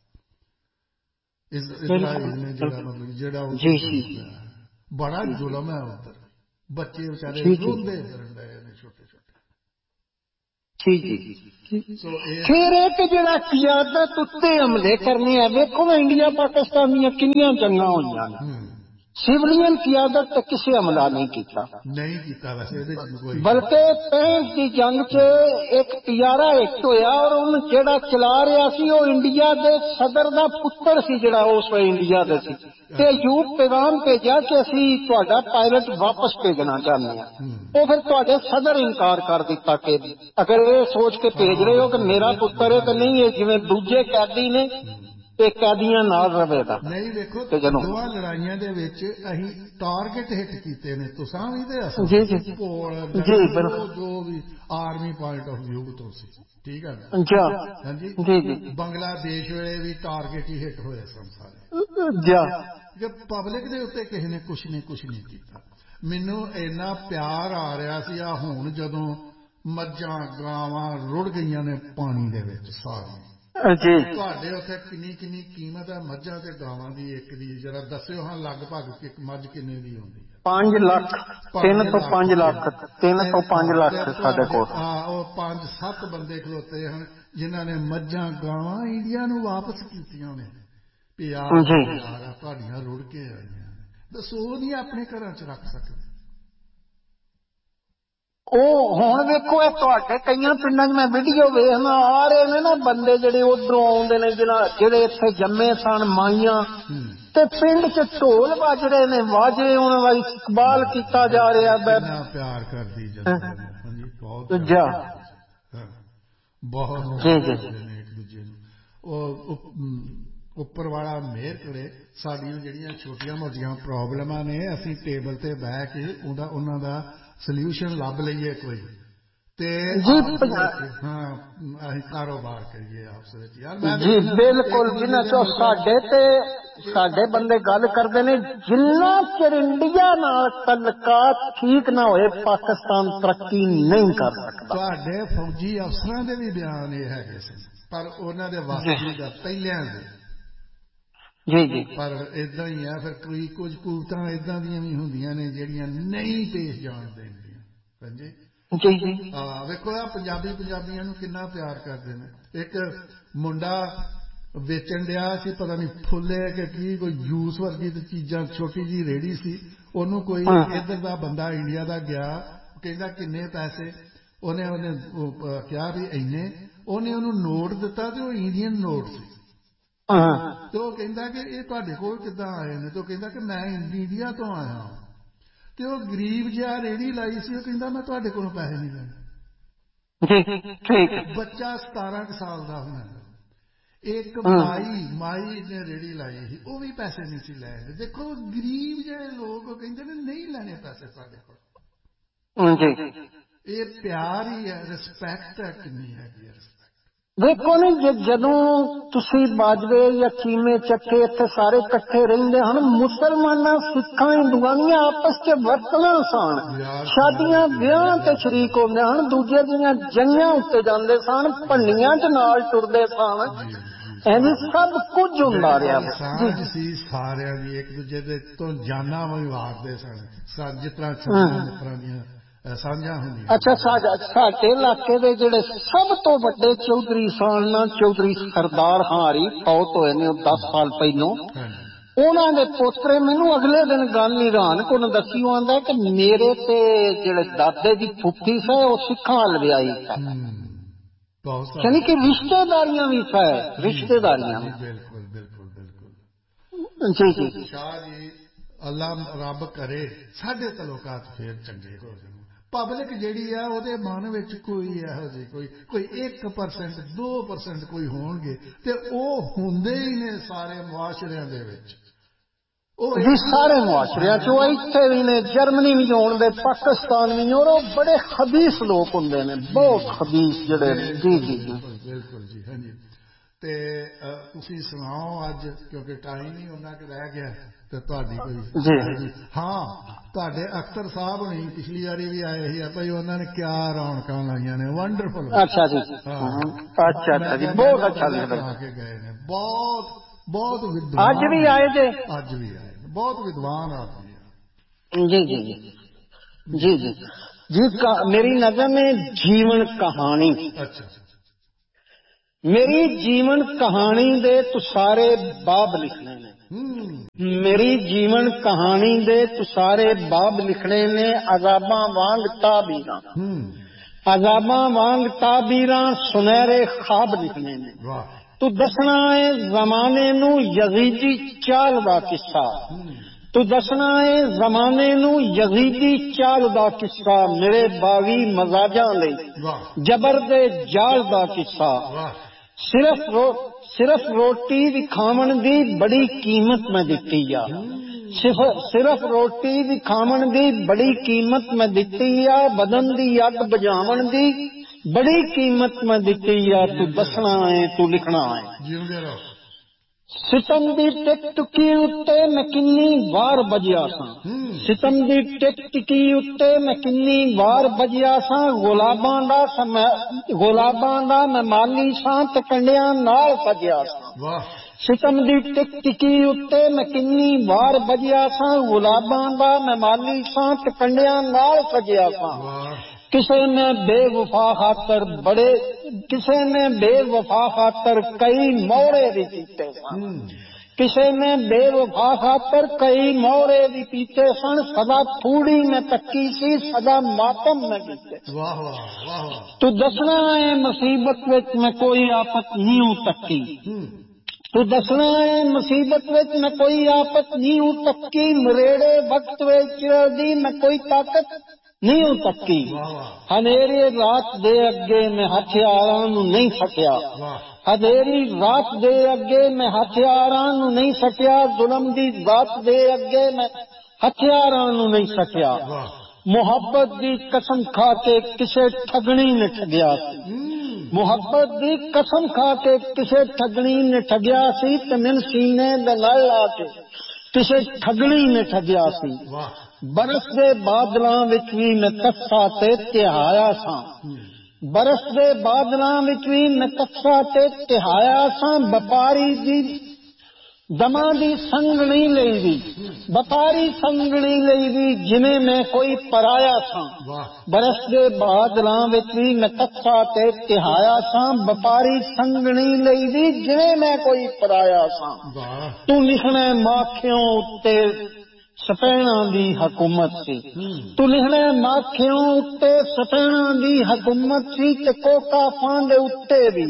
ਇਜ਼ਰਾਈਲ ਨੇ। ਜਿਹੜਾ ਮਤਲਬ ਜਿਹੜਾ ਬੜਾ ਜ਼ੁਲਮ ਹੈ ਉੱਧਰ, ਬੱਚੇ ਵਿਚਾਰੇ ਰੋਂਦੇ ਫਿਰਨ ਡਏ ਨੇ ਛੋਟੇ ਛੋਟੇ। ਠੀਕ ਜੀ। ਫਿਰ ਇੱਕ ਜਿਹੜਾ ਕਿਆਦਤ ਉੱਤੇ ਹਮਲੇ ਕਰਨੇ ਆ, ਵੇਖੋ ਇੰਡੀਆ ਪਾਕਿਸਤਾਨ ਦੀਆਂ ਕਿੰਨੀਆਂ ਜੰਗਾਂ ਹੋਈਆਂ ਨੇ, ਸਿਵਲੀਅਨ ਕਿਆਦਤ ਤੇ ਕਿਸੇ ਹਮਲਾ ਨਹੀਂ ਕੀਤਾ ਨਹੀਂ ਕੀਤਾ ਵੈਸੇ ਇਹਦੇ ਚ ਕੋਈ। ਬਲਕਿ ਪੈਂਹਠ ਦੀ ਜੰਗ ਚ ਇੱਕ ਤਿਆਰਾ ਹਿੱਟ ਹੋਇਆ ਔਰ ਉਹਨੂੰ ਜਿਹੜਾ ਚਲਾ ਰਿਹਾ ਸੀ ਉਹ ਇੰਡੀਆ ਦੇ ਸਦਰ ਦਾ ਪੁੱਤਰ ਸੀ, ਜਿਹੜਾ ਉਸ ਵੇਲੇ ਇੰਡੀਆ ਦੇ ਸੀ। ਤੇ ਯੂਪ ਪੈਗਾਮ ਭੇਜਿਆ ਕਿ ਅਸੀਂ ਤੁਹਾਡਾ ਪਾਇਲਟ ਵਾਪਸ ਭੇਜਣਾ ਚਾਹੁੰਦੇ ਹਾਂ। ਉਹ ਫਿਰ ਤੁਹਾਡੇ ਸਦਰ ਇਨਕਾਰ ਕਰ ਦਿੱਤਾ ਕਿ ਅਗਰ ਇਹ ਸੋਚ ਕੇ ਭੇਜ ਰਹੇ ਹੋ ਕਿ ਮੇਰਾ ਪੁੱਤਰ ਹੈ ਤਾਂ ਨਹੀਂ, ਇਹ ਜਿਵੇਂ ਦੂਜੇ ਕੈਦੀ ਨੇ ਤੇ ਕੈਦੀਆਂ ਨਾਲ ਰਵੇਗਾ। ਨਹੀਂ ਵੇਖੋ ਦੋਵਾਂ ਲੜਾਈਆਂ ਦੇ ਵਿੱਚ ਅਸੀਂ ਟਾਰਗੇਟ ਹਿੱਟ ਕੀਤੇ ਨੇ, ਤੁਸਾਂ ਵੀ ਤੇ ਅਸਾਂ ਜੀ ਜੀ ਕੋਲ ਜੋ ਵੀ ਆਰਮੀ ਪੁਆਇੰਟ ਆਫ ਵਿਊ ਤੋਂ ਸੀ। ਠੀਕ ਹੈ ਅੱਛਾ ਹਾਂਜੀ ਜੀ ਜੀ। ਬੰਗਲਾਦੇਸ਼ ਵੇਲੇ ਵੀ ਟਾਰਗੇਟ ਹੀ ਹਿੱਟ ਹੋਏ ਸਨ ਸਾਰੇ। ਕਿ ਪਬਲਿਕ ਦੇ ਉੱਤੇ ਕਿਸੇ ਨੇ ਕੁਛ ਨੇ ਕੁਛ ਨਹੀਂ ਕੀਤਾ। ਮੈਨੂੰ ਇੰਨਾ ਪਿਆਰ ਆ ਰਿਹਾ ਸੀ ਆ ਹੁਣ ਜਦੋਂ ਮੱਝਾਂ ਗਾਵਾਂ ਰੁੜ ਗਈਆਂ ਨੇ ਪਾਣੀ ਦੇ ਵਿੱਚ ਸਾਰੀਆਂ। ਤੁਹਾਡੇ ਉੱਥੇ ਕਿੰਨੀ ਕਿੰਨੀ ਕੀਮਤ ਹੈ ਮੱਝਾਂ ਤੇ ਗਾਵਾਂ ਦੀ ਇੱਕ ਦੀ? ਜਰਾ ਦੱਸਿਓ ਹਾਂ ਲਗਭਗ ਇੱਕ ਮੱਝ ਕਿੰਨੇ ਦੀ ਆਉਂਦੀ ਹੈ? ਪੰਜ ਲੱਖ ਤਿੰਨ ਤੋਂ ਪੰਜ ਲੱਖ ਤਿੰਨ ਤੋਂ ਪੰਜ ਲੱਖ ਸਾਡੇ ਕੋਲ। ਹਾਂ ਉਹ ਪੰਜ ਸੱਤ ਬੰਦੇ ਖਲੋਤੇ ਹਨ ਜਿਨ੍ਹਾਂ ਨੇ ਮੱਝਾਂ ਗਾਵਾਂ ਇੰਡੀਆ ਨੂੰ ਵਾਪਸ ਕੀਤੀਆਂ ਨੇ ਵੀ ਆ ਯਾਰ ਤੁਹਾਡੀਆਂ ਰੁੜ ਕੇ ਆਈਆਂ। ਦੱਸੋ ਨਹੀਂ ਆਪਣੇ ਘਰਾਂ ਚ ਰੱਖ ਸਕਦੇ। ਉਹ ਹੁਣ ਵੇਖੋ ਇਹ ਤੁਹਾਡੇ ਕਈਆਂ ਪਿੰਡਾਂ 'ਚ ਮੈਂ ਵੀਡੀਓ ਵੇਖਣਾ ਆ ਰਹੇ ਨੇ ਨਾ ਬੰਦੇ ਜਿਹੜੇ ਉਧਰੋਂ ਆਉਂਦੇ ਨੇ ਜਿਹਨਾਂ ਜਿਹੜੇ ਇੱਥੇ ਜੰਮੇ ਸਨ ਮਾਈਆਂ ਤੇ ਪਿੰਡ 'ਚ ਢੋਲ ਵੱਜ ਰਹੇ ਨੇ, ਵਾਜੇ ਉਹਨਾਂ ਦਾ ਇਸਤਕਬਾਲ ਕੀਤਾ ਜਾ ਰਿਹਾ। ਕਿੰਨਾ ਪਿਆਰ ਕਰਦੀ ਜਨਤਾ ਹਾਂਜੀ ਬਹੁਤ ਬਹੁਤ ਕਰਦੇ ਨੇ ਇੱਕ ਦੂਜੇ ਨੂੰ। ਉਹ ਉੱਪਰ ਵਾਲਾ ਮਿਹਰ ਕਰੇ ਸਾਡੀਆਂ ਜਿਹੜੀਆਂ ਛੋਟੀਆਂ ਮੋਟੀਆਂ ਪ੍ਰੋਬਲਮਾਂ ਨੇ ਅਸੀਂ ਟੇਬਲ ਤੇ ਬਹਿ ਕੇ ਉਹਦਾ ਉਹਨਾਂ ਦਾ ਸਲਿਊਸ਼ਨ ਲੱਭ ਲਈਏ ਕੋਈ ਤੇ ਹਾਂ ਅਸੀਂ ਕਾਰੋਬਾਰ ਕਰੀਏ ਆਪਸ ਵਿੱਚ ਯਾਰ। ਜੀ ਬਿਲਕੁਲ। ਜਿਨ੍ਹਾਂ ਚੋਂ ਸਾਡੇ ਤੇ ਸਾਡੇ ਬੰਦੇ ਗੱਲ ਕਰਦੇ ਨੇ ਜਿੰਨਾ ਚਿਰ ਇੰਡੀਆ ਨਾਲ ਤਲਕਾਤ ਠੀਕ ਨਾ ਹੋਏ ਪਾਕਿਸਤਾਨ ਤਰੱਕੀ ਨਹੀਂ ਕਰ ਸਕਦਾ। ਤੁਹਾਡੇ ਫੌਜੀ ਅਫਸਰਾਂ ਦੇ ਵੀ ਬਿਆਨ ਇਹ ਹੈਗੇ ਸਨ ਪਰ ਉਹਨਾਂ ਦੇ ਵਾਸਤੇ ਦਾ ਪਹਿਲਿਆਂ ਦੇ ਜੀ ਜੀ। ਪਰ ਏਦਾਂ ਹੀ ਆ ਫਿਰ ਕੋਈ ਕੁਝ ਕੂਵਤਾਂ ਏਦਾਂ ਦੀਆਂ ਵੀ ਹੁੰਦੀਆਂ ਨੇ ਜਿਹੜੀਆਂ ਨਹੀਂ ਪੇਸ਼ ਜਾਣ ਦਿੰਦੀਆਂ। ਹਾਂਜੀ ਜੀ ਜੀ। ਹਾਂ ਵੇਖੋ ਆ ਪੰਜਾਬੀ ਪੰਜਾਬੀਆਂ ਨੂੰ ਕਿੰਨਾ ਪਿਆਰ ਕਰਦੇ ਨੇ। ਇੱਕ ਮੁੰਡਾ ਵੇਚਣ ਡਿਆ ਸੀ ਪਤਾ ਨਹੀਂ ਫੁੱਲੇ ਕਿ ਕੀ ਕੋਈ ਜੂਸ ਵਰਗੀ ਤੇ ਚੀਜ਼ਾਂ ਛੋਟੀ ਜਿਹੀ ਰੇਹੜੀ ਸੀ। ਉਹਨੂੰ ਕੋਈ ਇੱਧਰ ਦਾ ਬੰਦਾ ਇੰਡੀਆ ਦਾ ਗਿਆ ਕਹਿੰਦਾ ਕਿੰਨੇ ਪੈਸੇ? ਉਹਨੇ ਉਹਨੇ ਕਿਹਾ ਵੀ ਇੰਨੇ। ਉਹਨੇ ਉਹਨੂੰ ਨੋਟ ਦਿੱਤਾ ਤੇ ਉਹ ਇੰਡੀਅਨ ਨੋਟ ਸੀ ਤੇ ਉਹ ਕਹਿੰਦਾ ਕਿ ਇਹ ਤੁਹਾਡੇ ਕੋਲ ਕਿੱਦਾਂ ਆਏ ਨੇ? ਤੇ ਉਹ ਕਹਿੰਦਾ ਕਿ ਮੈਂ ਇੰਡੀਆ ਤੋਂ ਆਇਆ। ਤੇ ਉਹ ਗਰੀਬ ਜਿਹਾ ਰੇਹੜੀ ਲਾਈ ਸੀ ਉਹ ਕਹਿੰਦਾ ਮੈਂ ਤੁਹਾਡੇ ਕੋਲੋਂ ਪੈਸੇ ਨਹੀਂ ਲੈਣੇ। ਬੱਚਾ ਸਤਾਰਾਂ ਕੁ ਸਾਲ ਦਾ ਹੋਣਾ। एक माई माई ने रेड़ी लाई ही वो भी पैसे नहीं सी लै। देखो गरीब जे लोग कहते ने नहीं लेने पैसे साडे कोल। ये प्यार ही है, रिस्पैक्ट है, कितनी हैगी है रिस्पैक्ट। देखो नहीं जदों तुसी बाजवे या चीमे चक्के इत्थे सारे इकट्ठे रहिंदे हन, मुसलमानां सिखां हिंदुआं दी आपस च वरतना सन, शादियां विआह ते शरीक होंदे हन, दूजे दियां जंगियां उत्ते जांदे सन, भंडियां च नाल टुरदे सन, एंज सब कुछ हुंदा रहा। साझ सी सारियां दी, एक दूजे दे तो जानां भी वारदे सन, जिस तरह छब्बियां मित्रां दियां साझा होंदियां। अच्छा साझा साडे इलाके दे जेड़े सब तो वड्डे चौधरी सन ना, चौधरी सरदार हारी फौत होए ने दस साल पहलों, उन्हां दे पोतरे मैनू अगले दिन गल हैरान कुन दसी, आंदा कि मेरे ते जेड़े दादे दी फुफी से वो सिखां हल व्याही है, यानी कि रिश्तेदारियां भी है, रिश्तेदारियां। बिल्कुल बिल्कुल बिल्कुल जी जी शाह जी, अल्लाह रब करे साडे तलोकात फिर चंगे हो जाण। पब्लिक जिहड़ी है ਉਹਦੇ मन विच कोई ਇਹੋ ਜਿਹੀ कोई कोई एक परसेंट दो परसेंट कोई होणगे ते ਉਹ ਹੁੰਦੇ ही ने सारे मुआशरिਆਂ ਦੇ ਵਿੱਚ। जी सारे मुआशरिਆਂ ਚ ਉਹ ਇੱਥੇ ਵੀ ਨੇ, ਜਰਮਨੀ ਵੀ ਹੋਣਦੇ, ਪਾਕਿस्तान भी, और ਉਹ बड़े खबीस लोग ਹੁੰਦੇ ਨੇ, बहुत खबीस ਜਿਹੜੇ। जी जी जी बिल्कुल जी। हाँ जी, ਤੇ ਤੁਸੀਂ ਸੁਣਾਓ ਅੱਜ, ਕਿਉਂਕਿ ਟਾਈਮ ਹੀ ਉਹਨਾਂ ਕਿ ਰਹਿ ਗਿਆ ਤੇ ਤੁਹਾਡੀ ਕੋਈ ਜੀ। ਹਾਂ ਤੁਹਾਡੇ ਅਖਤਰ ਸਾਹਿਬ ਨਹੀਂ ਪਿਛਲੀ ਵਾਰੀ ਵੀ ਆਏ ਸੀ ਭਾਈ, ਉਹਨਾਂ ਨੇ ਕਿਆ ਰੌਣਕਾਂ ਲਾਈਆਂ ਨੇ, ਵੰਡਰਫੁਲ। ਅੱਛਾ ਜੀ। ਅੱਛਾ ਅੱਛਾ ਜੀ, ਬਹੁਤ ਅੱਛਾ ਲਾ ਕੇ ਗਏ ਨੇ, ਬਹੁਤ ਬਹੁਤ ਵਿਦਵਾਨ। ਅੱਜ ਵੀ ਆਏ ਜੇ? ਅੱਜ ਵੀ ਆਏ, ਬਹੁਤ ਵਿਦਵਾਨ ਆਦਮੀ ਆ। ਜੀ ਜੀ जी जी जी जी का, मेरी नजर में जीवन कहानी, अच्छा मेरी जीवन कहानी दे तू सारे बाब लिखने ने, मेरी जीवन कहानी दे तू सारे बाब लिखने ने, अजाबां वांग ताबीरां, अजाबां वांग ताबीरां, सुनहरे ख्वाब लिखने ने। तू दसना है जमाने नू यजीदी चाल दा किस्सा, तू दसना है जमाने नू यजीदी चाल दा किस्सा, मेरे बागी मजाजां लई जबर दे जाल दा किस्सा। सिर्फ रो सिर्फ रोटी दी खावन दी बड़ी कीमत मैं दिती आ, सिर्फ सिर्फ रोटी दी खावन दी बड़ी कीमत मैं दिती आ, बदन दी अग बुझावन दी बड़ी कीमत मैं दिती आ। तू दसना है, तू लिखना है। सितम दी टिक टुकी उत्ते मैं किन्नी वार बजिया सा, सितम दी टिक टुकी उत्ते मैं किन्नी वार बजिया सा, गुलाबां दा समय गुलाबां दा मैं माली सा ते कंडियां नाल सजिया सा। सितम दी टिक टुकी उत्ते मैं किन्नी वार बजिया सा, गुलाबां दा मैं माली सा ते कंडियां नाल सजिया सा। किसे ने बेवफा खातर बड़े किसे ने बेवफा खातर कई मोहरे भी पीते सन, किसे ने बेवफा खातर कई मोहरे भी पीते सन, सदा थूड़ी में तक्की सी, सदा मातम में बीते। वाह वाह वाह। तू दसना है मुसीबत विच मैं कोई आफत नहीं तक्की, तू दसना है मुसीबत विच मैं कोई आफत नहीं तक्की, मरेड़े वक्त विच दी मैं कोई ताकत नहीं तक्की, हनेरी रात दे अगे मैं हथियारां नू नहीं सकिया, हनेरी रात दे अगे मैं हथियारां नू नहीं सकिया, जुल्म दी रात दे अगे मैं हथियारां नू नहीं सकिया। मुहब्बत दी कसम खा के किसे ठगनी ने ठगिया सी, मुहब्बत दी कसम खा के किसे ठगनी ने ठगिया सी, ते मैनू सीने दे नाल आके किसे ठगनी ने ठगिया सी। बरस दे बादलां विच भी मैं कस्सा ते तिहाया सा, बरस दे बादलां विच भी मैं कस्सा ते तिहाया सा, व्यापारी दी दमा दी संगणी लई दी, व्यापारी संगणी लई दी जिवें मैं कोई पराया सा। बरस दे बादलां विच भी मैं कस्सा ते तिहाया सा, व्यापारी संगणी लई दी जिवें मैं कोई पराया सा। तू लिखना माखियों उत्ते सपैना दी हुकूमत सी, तू लिखना माखियों उत्ते सपैना दी हुकूमत सी, ते कोका फां दे उत्ते भी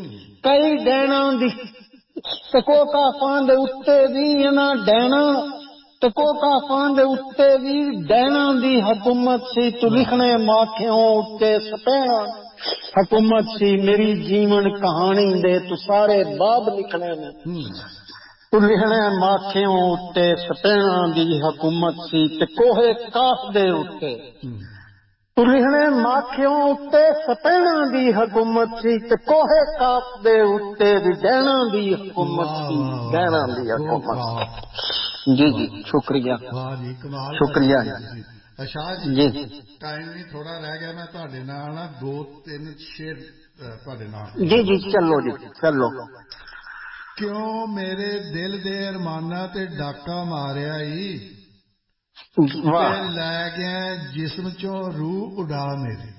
कई डैना दी, ते कोका फां दे उत्ते भी इना डैना, ते कोका फां दे उत्ते भी डैना दी हुकूमत सी। तू लिखना माखियों उत्ते सपैना ਹਕੂਮਤ ਸੀ ਮੇਰੀ ਜੀਵਨ ਕਹਾਣੀ ਦੇ ਤੂੰ ਸਾਰੇ ਬਾਬ ਲਿਖਣੇ ਨੇ ਤੂੰ ਲਿਖਣੇ ਮਾਥਿਓਂ ਉੱਤੇ ਸਪੈਣਾ ਦੀ ਹਕੂਮਤ ਸੀ ਤੇ ਕੋਹੇ ਕਾਫ ਦੇ ਉੱਤੇ ਤੂੰ ਲਿਖਣੇ ਮਾਥਿਓਂ ਉੱਤੇ ਸਪੈਣਾ ਦੀ ਹਕੂਮਤ ਸੀ ਤੇ ਕੋਹੇ ਕਾਫ ਦੇ ਉੱਤੇ ਵੀ ਡਹਿਣਾ ਦੀ ਹਕੂਮਤ ਸੀ ਡਹਿਣਾ ਦੀ ਹਕੂਮਤ ਜੀ ਜੀ ਸ਼ੁਕਰੀਆ ਸ਼ੁਕਰੀਆ ਸ਼ਾਹ ਜੀ ਟਾਈਮ ਵੀ ਥੋੜਾ ਰਹਿ ਗਿਆ ਮੈਂ ਤੁਹਾਡੇ ਨਾਲ ਨਾ ਦੋ ਤਿੰਨ ਸ਼ੇਰ ਤੁਹਾਡੇ ਨਾਲ ਜੀ ਜੀ ਚੱਲੋ ਜੀ ਚੱਲੋ ਕਿਉਂ ਮੇਰੇ ਦਿਲ ਦੇ ਅਰਮਾਨਾਂ ਤੇ ਡਾਕਾ ਮਾਰਿਆ ਈ ਤੇ ਲੈ ਗਿਆ ਜਿਸਮ ਚੋਂ ਰੂਹ ਉਡਾ ਮੇਰੀ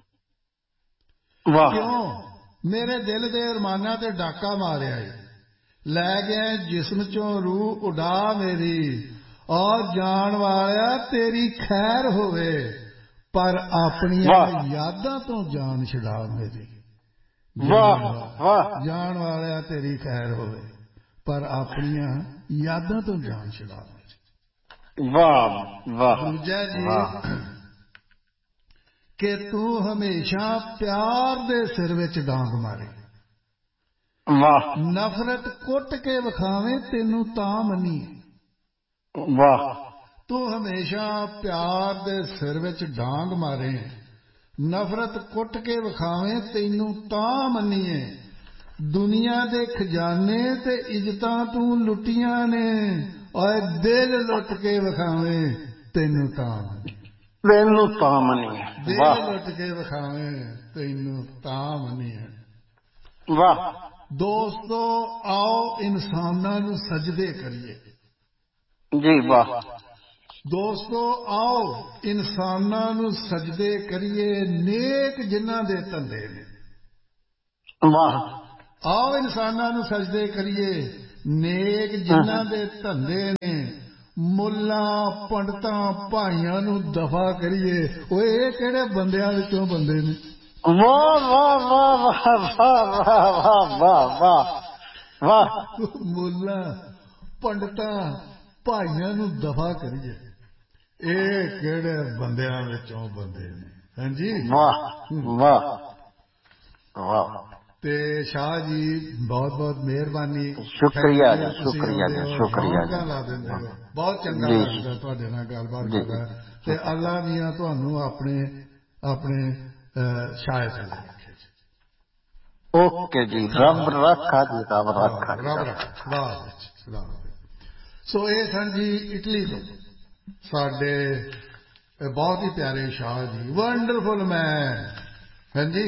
ਕਿਉਂ ਮੇਰੇ ਦਿਲ ਦੇ ਅਰਮਾਨਾਂ ਤੇ ਡਾਕਾ ਮਾਰਿਆ ਈ ਲੈ ਗਿਆ ਜਿਸਮ ਚੋਂ ਰੂਹ ਉਡਾ ਮੇਰੀ ਔਰ ਜਾਣ ਵਾਲਿਆ ਤੇਰੀ ਖੈਰ ਹੋਵੇ ਪਰ ਆਪਣੀਆਂ ਯਾਦਾਂ ਤੋਂ ਜਾਨ ਛੁਡਾ ਮੇਰੀ ਵਾਹ ਵਾਹ ਜਾਣ ਵਾਲਿਆ ਤੇਰੀ ਖੈਰ ਹੋਵੇ ਪਰ ਆਪਣੀਆਂ ਯਾਦਾਂ ਤੋਂ ਜਾਨ ਛੁਡਾ ਮੇਰੀ ਵਾਹ ਵਾਹ ਦੂਜਾ ਜੀ ਕਿ ਤੂੰ ਹਮੇਸ਼ਾ ਪਿਆਰ ਦੇ ਸਿਰ ਵਿੱਚ ਡਾਂਗ ਮਾਰੇ ਵਾਹ ਨਫ਼ਰਤ ਕੁੱਟ ਕੇ ਵਿਖਾਵੇਂ ਤੈਨੂੰ ਤਾਂ ਮੰਨੀਏ ਵਾਹ ਤੂੰ ਹਮੇਸ਼ਾ ਪਿਆਰ ਦੇ ਸਿਰ ਵਿੱਚ ਡਾਂਗ ਮਾਰੇ ਨਫ਼ਰਤ ਕੁੱਟ ਕੇ ਵਿਖਾਵੇਂ ਤੈਨੂੰ ਤਾਂ ਮੰਨੀਏ ਦੁਨੀਆ ਦੇ ਖਜ਼ਾਨੇ ਤੇ ਇੱਜ਼ਤਾਂ ਤੂੰ ਲੁੱਟੀਆਂ ਨੇ ਓਏ ਦਿਲ ਲੁੱਟ ਕੇ ਵਿਖਾਵੇਂ ਤੈਨੂੰ ਤਾਂ ਤੈਨੂੰ ਤਾਂ ਮੰਨੀਏ ਦਿਲ ਲੁੱਟ ਕੇ ਵਿਖਾਵੇਂ ਤੈਨੂੰ ਤਾਂ ਮੰਨੀਏ ਵਾਹ ਦੋਸਤੋ ਆਓ ਇਨਸਾਨਾਂ ਨੂੰ ਸਜਦੇ ਕਰੀਏ ਜੀ ਵਾਹ ਦੋਸਤੋ ਆਓ ਇਨਸਾਨਾਂ ਨੂੰ ਸਜਦੇ ਕਰੀਏ ਨੇਕ ਜਿਨ੍ਹਾਂ ਦੇ ਧੰਦੇ ਨੇ ਵਾਹ ਆਓ ਇਨਸਾਨਾਂ ਨੂੰ ਸਜਦੇ ਕਰੀਏ ਨੇਕ ਜਿਨ੍ਹਾਂ ਦੇ ਧੰਦੇ ਨੇ ਮੁੱਲਾਂ ਪੰਡਤਾਂ ਭਾਈਆਂ ਨੂੰ ਦਫਾ ਕਰੀਏ ਓਏ ਇਹ ਕਿਹੜੇ ਬੰਦਿਆਂ ਵਿੱਚੋਂ ਬੰਦੇ ਨੇ ਵਾਹ ਵਾਹ ਵਾਹ ਵਾਹ ਵਾਹ ਵਾਹ ਵਾਹ ਵਾਹ ਮੁੱਲਾਂ ਪੰਡਤਾਂ ਭਾਈਆਂ ਨੂੰ ਦਫਾ ਕਰੀਏ ਇਹ ਕਿਹੜੇ ਬੰਦਿਆਂ ਵਿੱਚੋਂ ਬੰਦੇ ਨੇ ਹਾਂਜੀ ਵਾਹ ਵਾਹ ਵਾਹ ਤੇ ਸ਼ਾਹ ਜੀ ਬਹੁਤ ਬਹੁਤ ਮਿਹਰਬਾਨੀ ਸ਼ੁਕਰੀਆ ਜੀ ਸ਼ੁਕਰੀਆ ਜੀ ਸ਼ੁਕਰੀਆ ਜੀ ਲਾ ਦਿੰਦੇ ਹੋ ਬਹੁਤ ਚੰਗਾ ਲੱਗਦਾ ਤੁਹਾਡੇ ਨਾਲ ਗੱਲਬਾਤ ਕਰਨਾ ਤੇ ਅੱਲਾ ਮੀਆਂ ਤੁਹਾਨੂੰ ਆਪਣੇ ਆਪਣੇ ਸ਼ਾਇਰ ਚ ਰੱਖੇ ਓਕੇ ਜੀ ਰੱਬ ਰੱਖਾ ਜੀ ਰੱਬ ਰੱਖਾ ਰੱਬ ਰੱਖਾ ਵਾਹ ਸੋ ਇਹ ਸਨ ਜੀ ਇਟਲੀ ਤੋਂ ਸਾਡੇ ਬਹੁਤ ਹੀ ਪਿਆਰੇ ਸ਼ਾਹ ਜੀ ਵੰਡਰਫੁਲ ਮੈਨ ਹਾਂਜੀ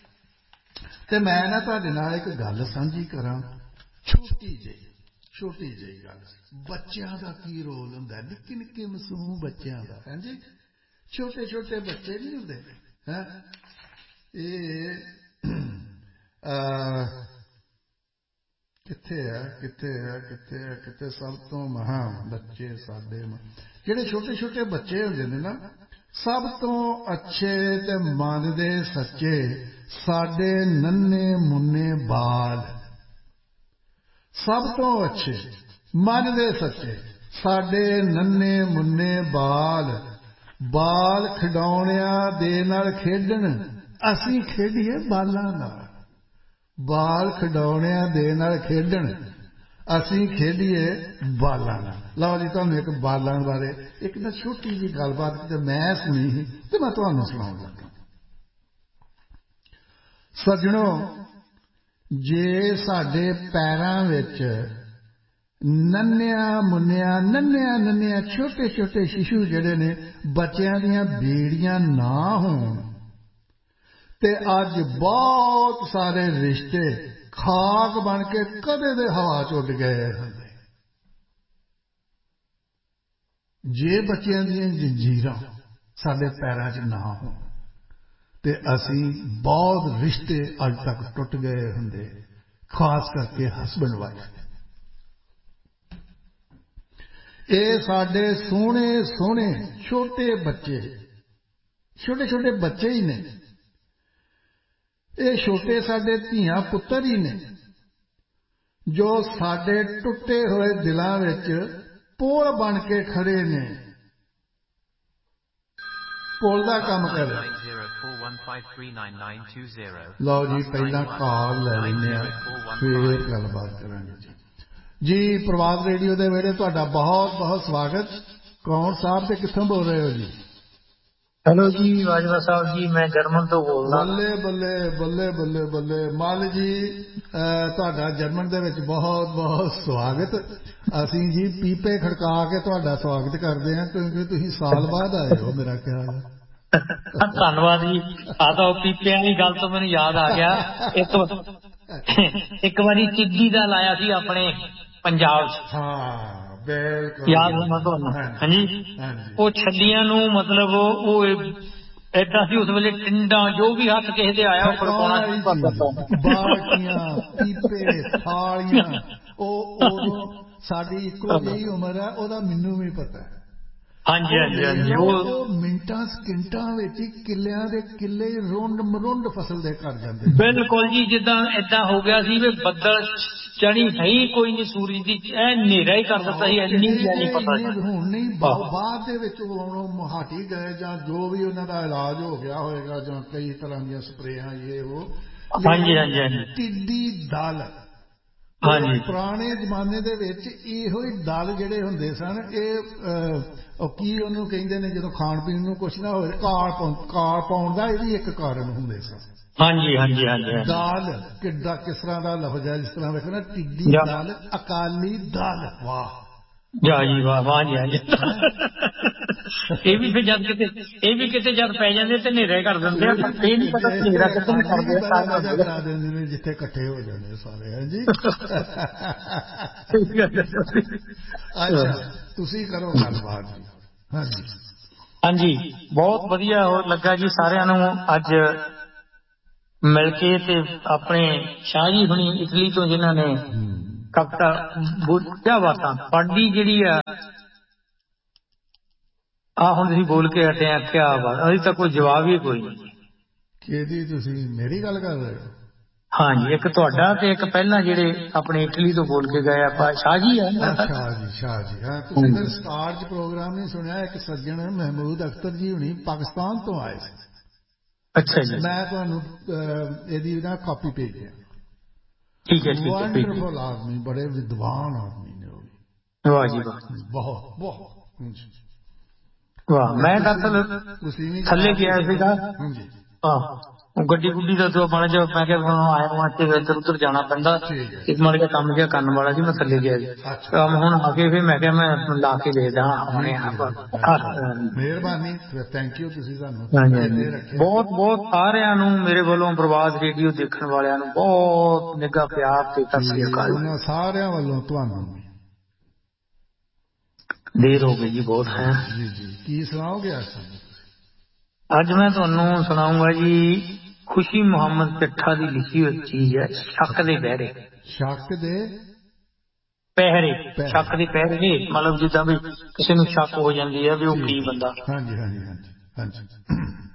ਤੇ ਮੈਂ ਨਾ ਤੁਹਾਡੇ ਨਾਲ ਇੱਕ ਗੱਲ ਸਾਂਝੀ ਕਰਾਂ ਛੋਟੀ ਜਿਹੀ ਛੋਟੀ ਜਿਹੀ ਗੱਲ ਬੱਚਿਆਂ ਦਾ ਕੀ ਰੋਲ ਹੁੰਦਾ ਨਿੱਕੇ ਨਿੱਕੇ ਮਾਸੂਮ ਬੱਚਿਆਂ ਦਾ ਹਾਂਜੀ ਛੋਟੇ ਛੋਟੇ ਬੱਚੇ ਨਹੀਂ ਹੁੰਦੇ ਹੈ ਇਹ ਕਿੱਥੇ ਹੈ ਕਿੱਥੇ ਹੈ ਕਿੱਥੇ ਹੈ ਕਿੱਥੇ ਸਭ ਤੋਂ ਮਹਾਨ ਬੱਚੇ ਸਾਡੇ ਜਿਹੜੇ ਛੋਟੇ ਛੋਟੇ ਬੱਚੇ ਹੁੰਦੇ ਨੇ ਨਾ ਸਭ ਤੋਂ ਅੱਛੇ ਤੇ ਮਨ ਦੇ ਸੱਚੇ ਸਾਡੇ ਨੰਨੇ ਮੁੰਨੇ ਬਾਲ ਸਭ ਤੋਂ ਅੱਛੇ ਮਨ ਦੇ ਸੱਚੇ ਸਾਡੇ ਨੰਨੇ ਮੁੰਨੇ ਬਾਲ ਬਾਲ ਖਿਡੌਣਿਆਂ ਦੇ ਨਾਲ ਖੇਡਣ ਅਸੀਂ ਖੇਡੀਏ ਬਾਲਾਂ ਨਾਲ ਬਾਲ ਖਿਡੌਣਿਆਂ ਦੇ ਨਾਲ ਖੇਡਣ ਅਸੀਂ ਖੇਡੀਏ ਬਾਲਾਂ ਨਾਲ ਲਓ ਜੀ ਤੁਹਾਨੂੰ ਇੱਕ ਬਾਲਾਂ ਬਾਰੇ ਇੱਕ ਨਾ ਛੋਟੀ ਜਿਹੀ ਗੱਲਬਾਤ ਤੇ ਮੈਂ ਸੁਣੀ ਸੀ ਤੇ ਮੈਂ ਤੁਹਾਨੂੰ ਸੁਣਾਉਣ ਲੱਗਾ ਸੱਜਣੋ ਜੇ ਸਾਡੇ ਪੈਰਾਂ ਵਿੱਚ ਨੰਨਿਆਂ ਮੁੰਨਿਆਂ ਨੰਨਿਆਂ ਨੰਨਿਆਂ ਛੋਟੇ ਛੋਟੇ ਸ਼ਿਸ਼ੂ ਜਿਹੜੇ ਨੇ ਬੱਚਿਆਂ ਦੀਆਂ ਬੀੜੀਆਂ ਨਾ ਹੋਣ ਤੇ ਅੱਜ ਬਹੁਤ ਸਾਰੇ ਰਿਸ਼ਤੇ ਖਾਕ ਬਣ ਕੇ ਕਦੇ ਦੇ ਹਵਾ ਚ ਉੱਡ ਗਏ ਹੁੰਦੇ ਜੇ ਬੱਚਿਆਂ ਦੀਆਂ ਜੰਜੀਰਾਂ ਸਾਡੇ ਪੈਰਾਂ 'ਚ ਨਾ ਹੋਣ ਤੇ ਅਸੀਂ ਬਹੁਤ ਰਿਸ਼ਤੇ ਅੱਜ ਤੱਕ ਟੁੱਟ ਗਏ ਹੁੰਦੇ ਖਾਸ ਕਰਕੇ ਹਸਬੈਂਡ ਵਾਈਫ ਇਹ ਸਾਡੇ ਸੋਹਣੇ ਸੋਹਣੇ ਛੋਟੇ ਬੱਚੇ ਛੋਟੇ ਛੋਟੇ ਬੱਚੇ ਹੀ ਨੇ ਇਹ ਛੋਟੇ ਸਾਡੇ ਧੀਆਂ ਪੁੱਤਰ ਹੀ ਨੇ ਜੋ ਸਾਡੇ ਟੁੱਟੇ ਹੋਏ ਦਿਲਾਂ ਵਿੱਚ ਪੁਲ ਬਣ ਕੇ ਖੜੇ ਨੇ ਪੁੱਲ ਦਾ ਕੰਮ ਕਰ। ਲਓ ਜੀ ਪਹਿਲਾਂ ਕਾਲ ਲੈ ਲੈਂਦੇ ਆ ਫਿਰ ਗੱਲਬਾਤ ਕਰਾਂਗੇ ਜੀ। ਜੀ ਪ੍ਰਵਾਦ ਰੇਡੀਓ ਦੇ ਵਿਹੜੇ ਤੁਹਾਡਾ ਬਹੁਤ ਬਹੁਤ ਸਵਾਗਤ। ਕੌਣ ਸਾਹਿਬ ਤੇ ਕਿੱਥੋਂ ਬੋਲ ਰਹੇ ਹੋ ਜੀ? ਹੈਲੋ ਜੀ ਬਾਜਵਾ ਸਾਹਿਬ ਜੀ, ਮੈਂ ਜਰਮਨ ਤੋਂ ਬੋਲਦਾ। ਬੱਲੇ ਬੱਲੇ ਬੱਲੇ ਬੱਲੇ ਬੱਲੇ ਮੱਲ ਜੀ, ਤੁਹਾਡਾ ਜਰਮਨ ਦੇ ਵਿੱਚ ਬਹੁਤ ਬਹੁਤ ਸਵਾਗਤ। ਅਸੀਂ ਜੀ ਪੀਪੇ ਖੜਕਾ ਕੇ ਤੁਹਾਡਾ ਸਵਾਗਤ ਕਰਦੇ ਹਾਂ ਕਿਉਂਕਿ ਤੁਸੀਂ ਸਾਲ ਬਾਅਦ ਆਏ ਹੋ ਮੇਰਾ ਖਿਆਲ ਹੈ। ਧੰਨਵਾਦ ਜੀ। ਆ ਤਾਂ ਪੀਪਿਆਂ ਦੀ ਗੱਲ ਤੋਂ ਮੈਨੂੰ ਯਾਦ ਆ ਗਿਆ, ਇੱਕ ਇੱਕ ਵਾਰੀ ਟਿੱਡੀ ਦਾ ਲਾਇਆ ਸੀ ਆਪਣੇ ਪੰਜਾਬ ਚ। ਹਾਂ ਬਿਲਕੁਲ ਯਾਦ ਹੋਣਾ ਤੁਹਾਨੂੰ। ਹਾਂਜੀ, ਉਹ ਛੱਲੀਆਂ ਨੂੰ ਮਤਲਬ ਉਹ ਏਦਾਂ ਸੀ ਉਸ ਵੇਲੇ, ਟਿੰਡਾਂ ਜੋ ਵੀ ਹੱਥ ਕਿਸੇ ਦੇ ਆਇਆ ਖੜਕਾਉਣਾ, ਬਾਲਟੀਆਂ ਪੀਪੇ ਥਾਲੀਆਂ। ਉਹ ਉਦੋਂ ਸਾਡੀ ਇੱਕੋ ਜਿਹੀ ਉਮਰ ਹੈ, ਉਹਦਾ ਮੈਨੂੰ ਵੀ ਪਤਾ ਹੈ। ਹਾਂਜੀ ਹਾਂਜੀ ਹਾਂਜੀ। ਉਹ ਮਿੰਟਾਂ ਸਕਿੰਟਾਂ ਵਿੱਚ ਹੀ ਕਿੱਲਿਆਂ ਦੇ ਕਿੱਲੇ ਰੁੰਡ ਮਰੁੰਡ ਫਸਲ ਦੇ ਕਰ ਜਾਂਦੇ। ਬਿਲਕੁਲ ਜੀ, ਜਿੱਦਾਂ ਏਦਾਂ ਹੋ ਗਿਆ ਸੀ ਵੀ ਬੱਦਲ ਚੜੀ ਹੈ ਹੀ ਕੋਈ ਨਹੀਂ, ਸੂਰਜ ਦੀ ਐ ਹਨੇਰਾ ਹੀ ਕਰ ਦਿੱਤਾ ਸੀ। ਇੰਨੀ ਨਹੀਂ ਪਤਾ ਹੁਣ ਨਹੀਂ, ਬਾਅਦ ਦੇ ਵਿੱਚ ਹੁਣ ਹਟ ਹੀ ਗਏ ਜਾਂ ਜੋ ਵੀ ਉਹਨਾਂ ਦਾ ਇਲਾਜ ਹੋ ਗਿਆ ਹੋਏਗਾ ਜਾਂ ਕਈ ਤਰ੍ਹਾਂ ਦੀਆਂ ਸਪਰੇਆਂ ਇਹ ਉਹ। ਹਾਂਜੀ ਹਾਂਜੀ ਹਾਂਜੀ। ਟਿੱਡੀ ਦਲ ਹਾਂਜੀ, ਪੁਰਾਣੇ ਜ਼ਮਾਨੇ ਦੇ ਵਿੱਚ ਇਹੋ ਹੀ ਦਲ ਜਿਹੜੇ ਹੁੰਦੇ ਸਨ, ਇਹ ਕੀ ਉਹਨੂੰ ਕਹਿੰਦੇ ਨੇ ਜਦੋਂ ਖਾਣ ਪੀਣ ਨੂੰ ਕੁਛ ਨਾ ਹੋਵੇ, ਕਾਲ ਕਾਲ ਪਾਉਣ ਦਾ ਇਹ ਵੀ ਇੱਕ ਕਾਰਨ ਹੁੰਦੇ ਸਨ। ਹਾਂਜੀ ਹਾਂਜੀ ਹਾਂਜੀ। ਦਾਲ ਕਿੱਦਾਂ ਕਿਸ ਤਰ੍ਹਾਂ ਦਾ ਲਫ਼ਜ਼ ਹੈ, ਜਿਸ ਤਰ੍ਹਾਂ ਵੇਖੋ ਨਾ ਟਿੱਡੀ ਦਾਲ, ਅਕਾਲੀ ਦਾਲ। ਵਾਹ ਜਾ ਜੀ ਵਾਹ, ਵਾਹ ਜੀ ਹਾਂਜੀ। ਇਹ ਵੀ ਫਿਰ ਜਦ ਕਿਤੇ ਇਹ ਵੀ ਕਿਤੇ ਜਦ ਪੈ ਜਾਂਦੇ ਤੇ ਹਨੇਰਾ ਕਰ ਦਿੰਦੇ ਆ, ਇਹ ਨਹੀਂ ਪਤਾ ਹਨੇਰਾ ਕਿੱਦਾਂ ਕਰਦੇ ਕਰਾ ਦਿੰਦੇ ਨੇ ਜਿੱਥੇ ਇਕੱਠੇ ਹੋ ਜਾਂਦੇ ਸਾਰੇ। ਹਾਂਜੀ ਅੱਛਾ, ਤੁਸੀਂ ਕਰੋ ਗੱਲਬਾਤ ਜੀ। ਹਾਂਜੀ ਹਾਂਜੀ, ਬਹੁਤ ਵਧੀਆ ਲੱਗਾ ਜੀ ਸਾਰਿਆਂ ਨੂੰ ਅੱਜ ਮਿਲ ਕੇ। ਤੇ ਆਪਣੇ ਸ਼ਾਹ ਜੀ ਹੁਣੀ ਇਟਲੀ ਤੋਂ ਜਿਨ੍ਹਾਂ ਨੇ ਕਵਿਤਾ ਕਿਆ ਬਾਤਾਂ ਪੜ੍ਹਦੀ ਜਿਹੜੀ ਆ ਆਹ ਹੁਣ ਤੁਸੀਂ ਬੋਲ ਕੇ ਹਟੇ ਆ, ਕਿਆ ਬਾਤ। ਅਜੇ ਤਾਂ ਕੋਈ ਜਵਾਬ ਹੀ ਕੋਈ ਨਹੀਂ। ਕਿਹਦੀ? ਤੁਸੀਂ ਮੇਰੀ ਗੱਲ ਕਰ ਰਹੇ ਹੋ? ਹਾਂਜੀ, ਇੱਕ ਤੁਹਾਡਾ ਤੇ ਇੱਕ ਪਹਿਲਾਂ ਜਿਹੜੇ ਆਪਣੇ ਇਟਲੀ ਤੋਂ ਬੋਲ ਕੇ ਗਏ ਆਪਾਂ ਸ਼ਾਹ ਜੀ ਆ। ਸ਼ਾਹ ਜੀ, ਸ਼ਾਹ ਜੀ। ਹਾਂ, ਤੁਸੀਂ ਫਿਰ ਸਟਾਰ ਚ ਪ੍ਰੋਗਰਾਮ ਨਹੀਂ ਸੁਣਿਆ? ਇੱਕ ਸੱਜਣ ਮਹਿਮੂਦ ਅਖਤਰ ਜੀ ਹੁਣੀ ਪਾਕਿਸਤਾਨ ਤੋਂ ਆਏ ਸੀ। ਅੱਛਾ ਜੀ। ਮੈਂ ਤੁਹਾਨੂੰ ਇਹਦੀ ਨਾ ਕਾਪੀ ਭੇਜ ਦਿਆਂ। ਠੀਕ ਹੈ, ਠੀਕ ਹੈ। ਵੰਡਰਫੁਲ ਆਦਮੀ, ਬੜੇ ਵਿਦਵਾਨ ਆਦਮੀ ਨੇ ਉਹ ਵੀ। ਵਾਹ ਜੀ ਵਾਹ, ਬਹੁਤ ਬਹੁਤ ਵਾਹ। ਮੈਂ ਦਰਅਸਲ ਥੱਲੇ ਗਿਆ ਸੀਗਾ। ਆਹ ਗੱਡੀ ਗੁੱਡੀ ਦਾ ਤੋਂ ਮਾੜਾ ਜਿਹਾ ਮੈਂ ਕਿਹਾ ਹੁਣ ਆਇਆ ਵਾਂ ਤੇ ਇੱਧਰ ਉੱਧਰ ਜਾਣਾ ਪੈਂਦਾ, ਇੱਕ ਮਾੜਾ ਜਿਹਾ ਕੰਮ ਜਿਹਾ ਕਰਨ ਵਾਲਾ ਸੀ, ਮੈਂ ਥੱਲੇ ਗਿਆ ਜੀ। ਕੰਮ ਹੁਣ ਆ ਕੇ ਫਿਰ ਮੈਂ ਕਿਹਾ ਮੈਂ ਲਾ ਕੇ ਦੇਖਦਾ ਆਉਣੇ ਆ। ਮਿਹਰਬਾਨੀ, ਥੈਂਕ ਯੂ, ਤੁਸੀਂ ਸਾਨੂੰ ਬਹੁਤ ਬਹੁਤ ਸਾਰਿਆਂ ਨੂੰ ਮੇਰੇ ਵੱਲੋਂ ਪ੍ਰਵਾਦ ਰੇਡੀਓ ਦੇਖਣ ਵਾਲਿਆਂ ਨੂੰ ਬਹੁਤ ਨਿੱਘਾ ਪਿਆਰ ਤੇ ਸਤਿ ਸ੍ਰੀ ਅਕਾਲ। ਉਹਨਾਂ ਸਾਰਿਆਂ ਵੱਲੋਂ ਤੁਹਾਨੂੰ ਦੇਰ ਹੋ ਗਈ ਜੀ ਬਹੁਤ ਹੈ। ਜੀ ਜੀ, ਕੀ ਸੁਣਾਓਗੇ ਅੱਜ? ਅੱਜ ਮੈਂ ਤੁਹਾਨੂੰ ਸੁਣਾਉਂਗਾ ਜੀ ਖੁਸ਼ੀ ਮੁਹੰਮਦ ਚੱਠਾ ਦੀ ਲਿਖੀ ਹੋਈ ਚੀਜ਼ ਹੈ, ਸ਼ੱਕ ਦੇ ਪਹਿਰੇ। ਸ਼ੱਕ ਦੇ ਪਹਿਰੇ, ਸ਼ੱਕ ਦੇ ਪਹਿਰੇ, ਮਤਲਬ ਜਿੱਦਾਂ ਵੀ ਕਿਸੇ ਨੂੰ ਸ਼ੱਕ ਹੋ ਜਾਂਦੀ ਹੈ ਵੀ ਉਹ ਕੀ ਬੰਦਾ। ਹਾਂਜੀ ਹਾਂਜੀ ਹਾਂਜੀ ਹਾਂਜੀ।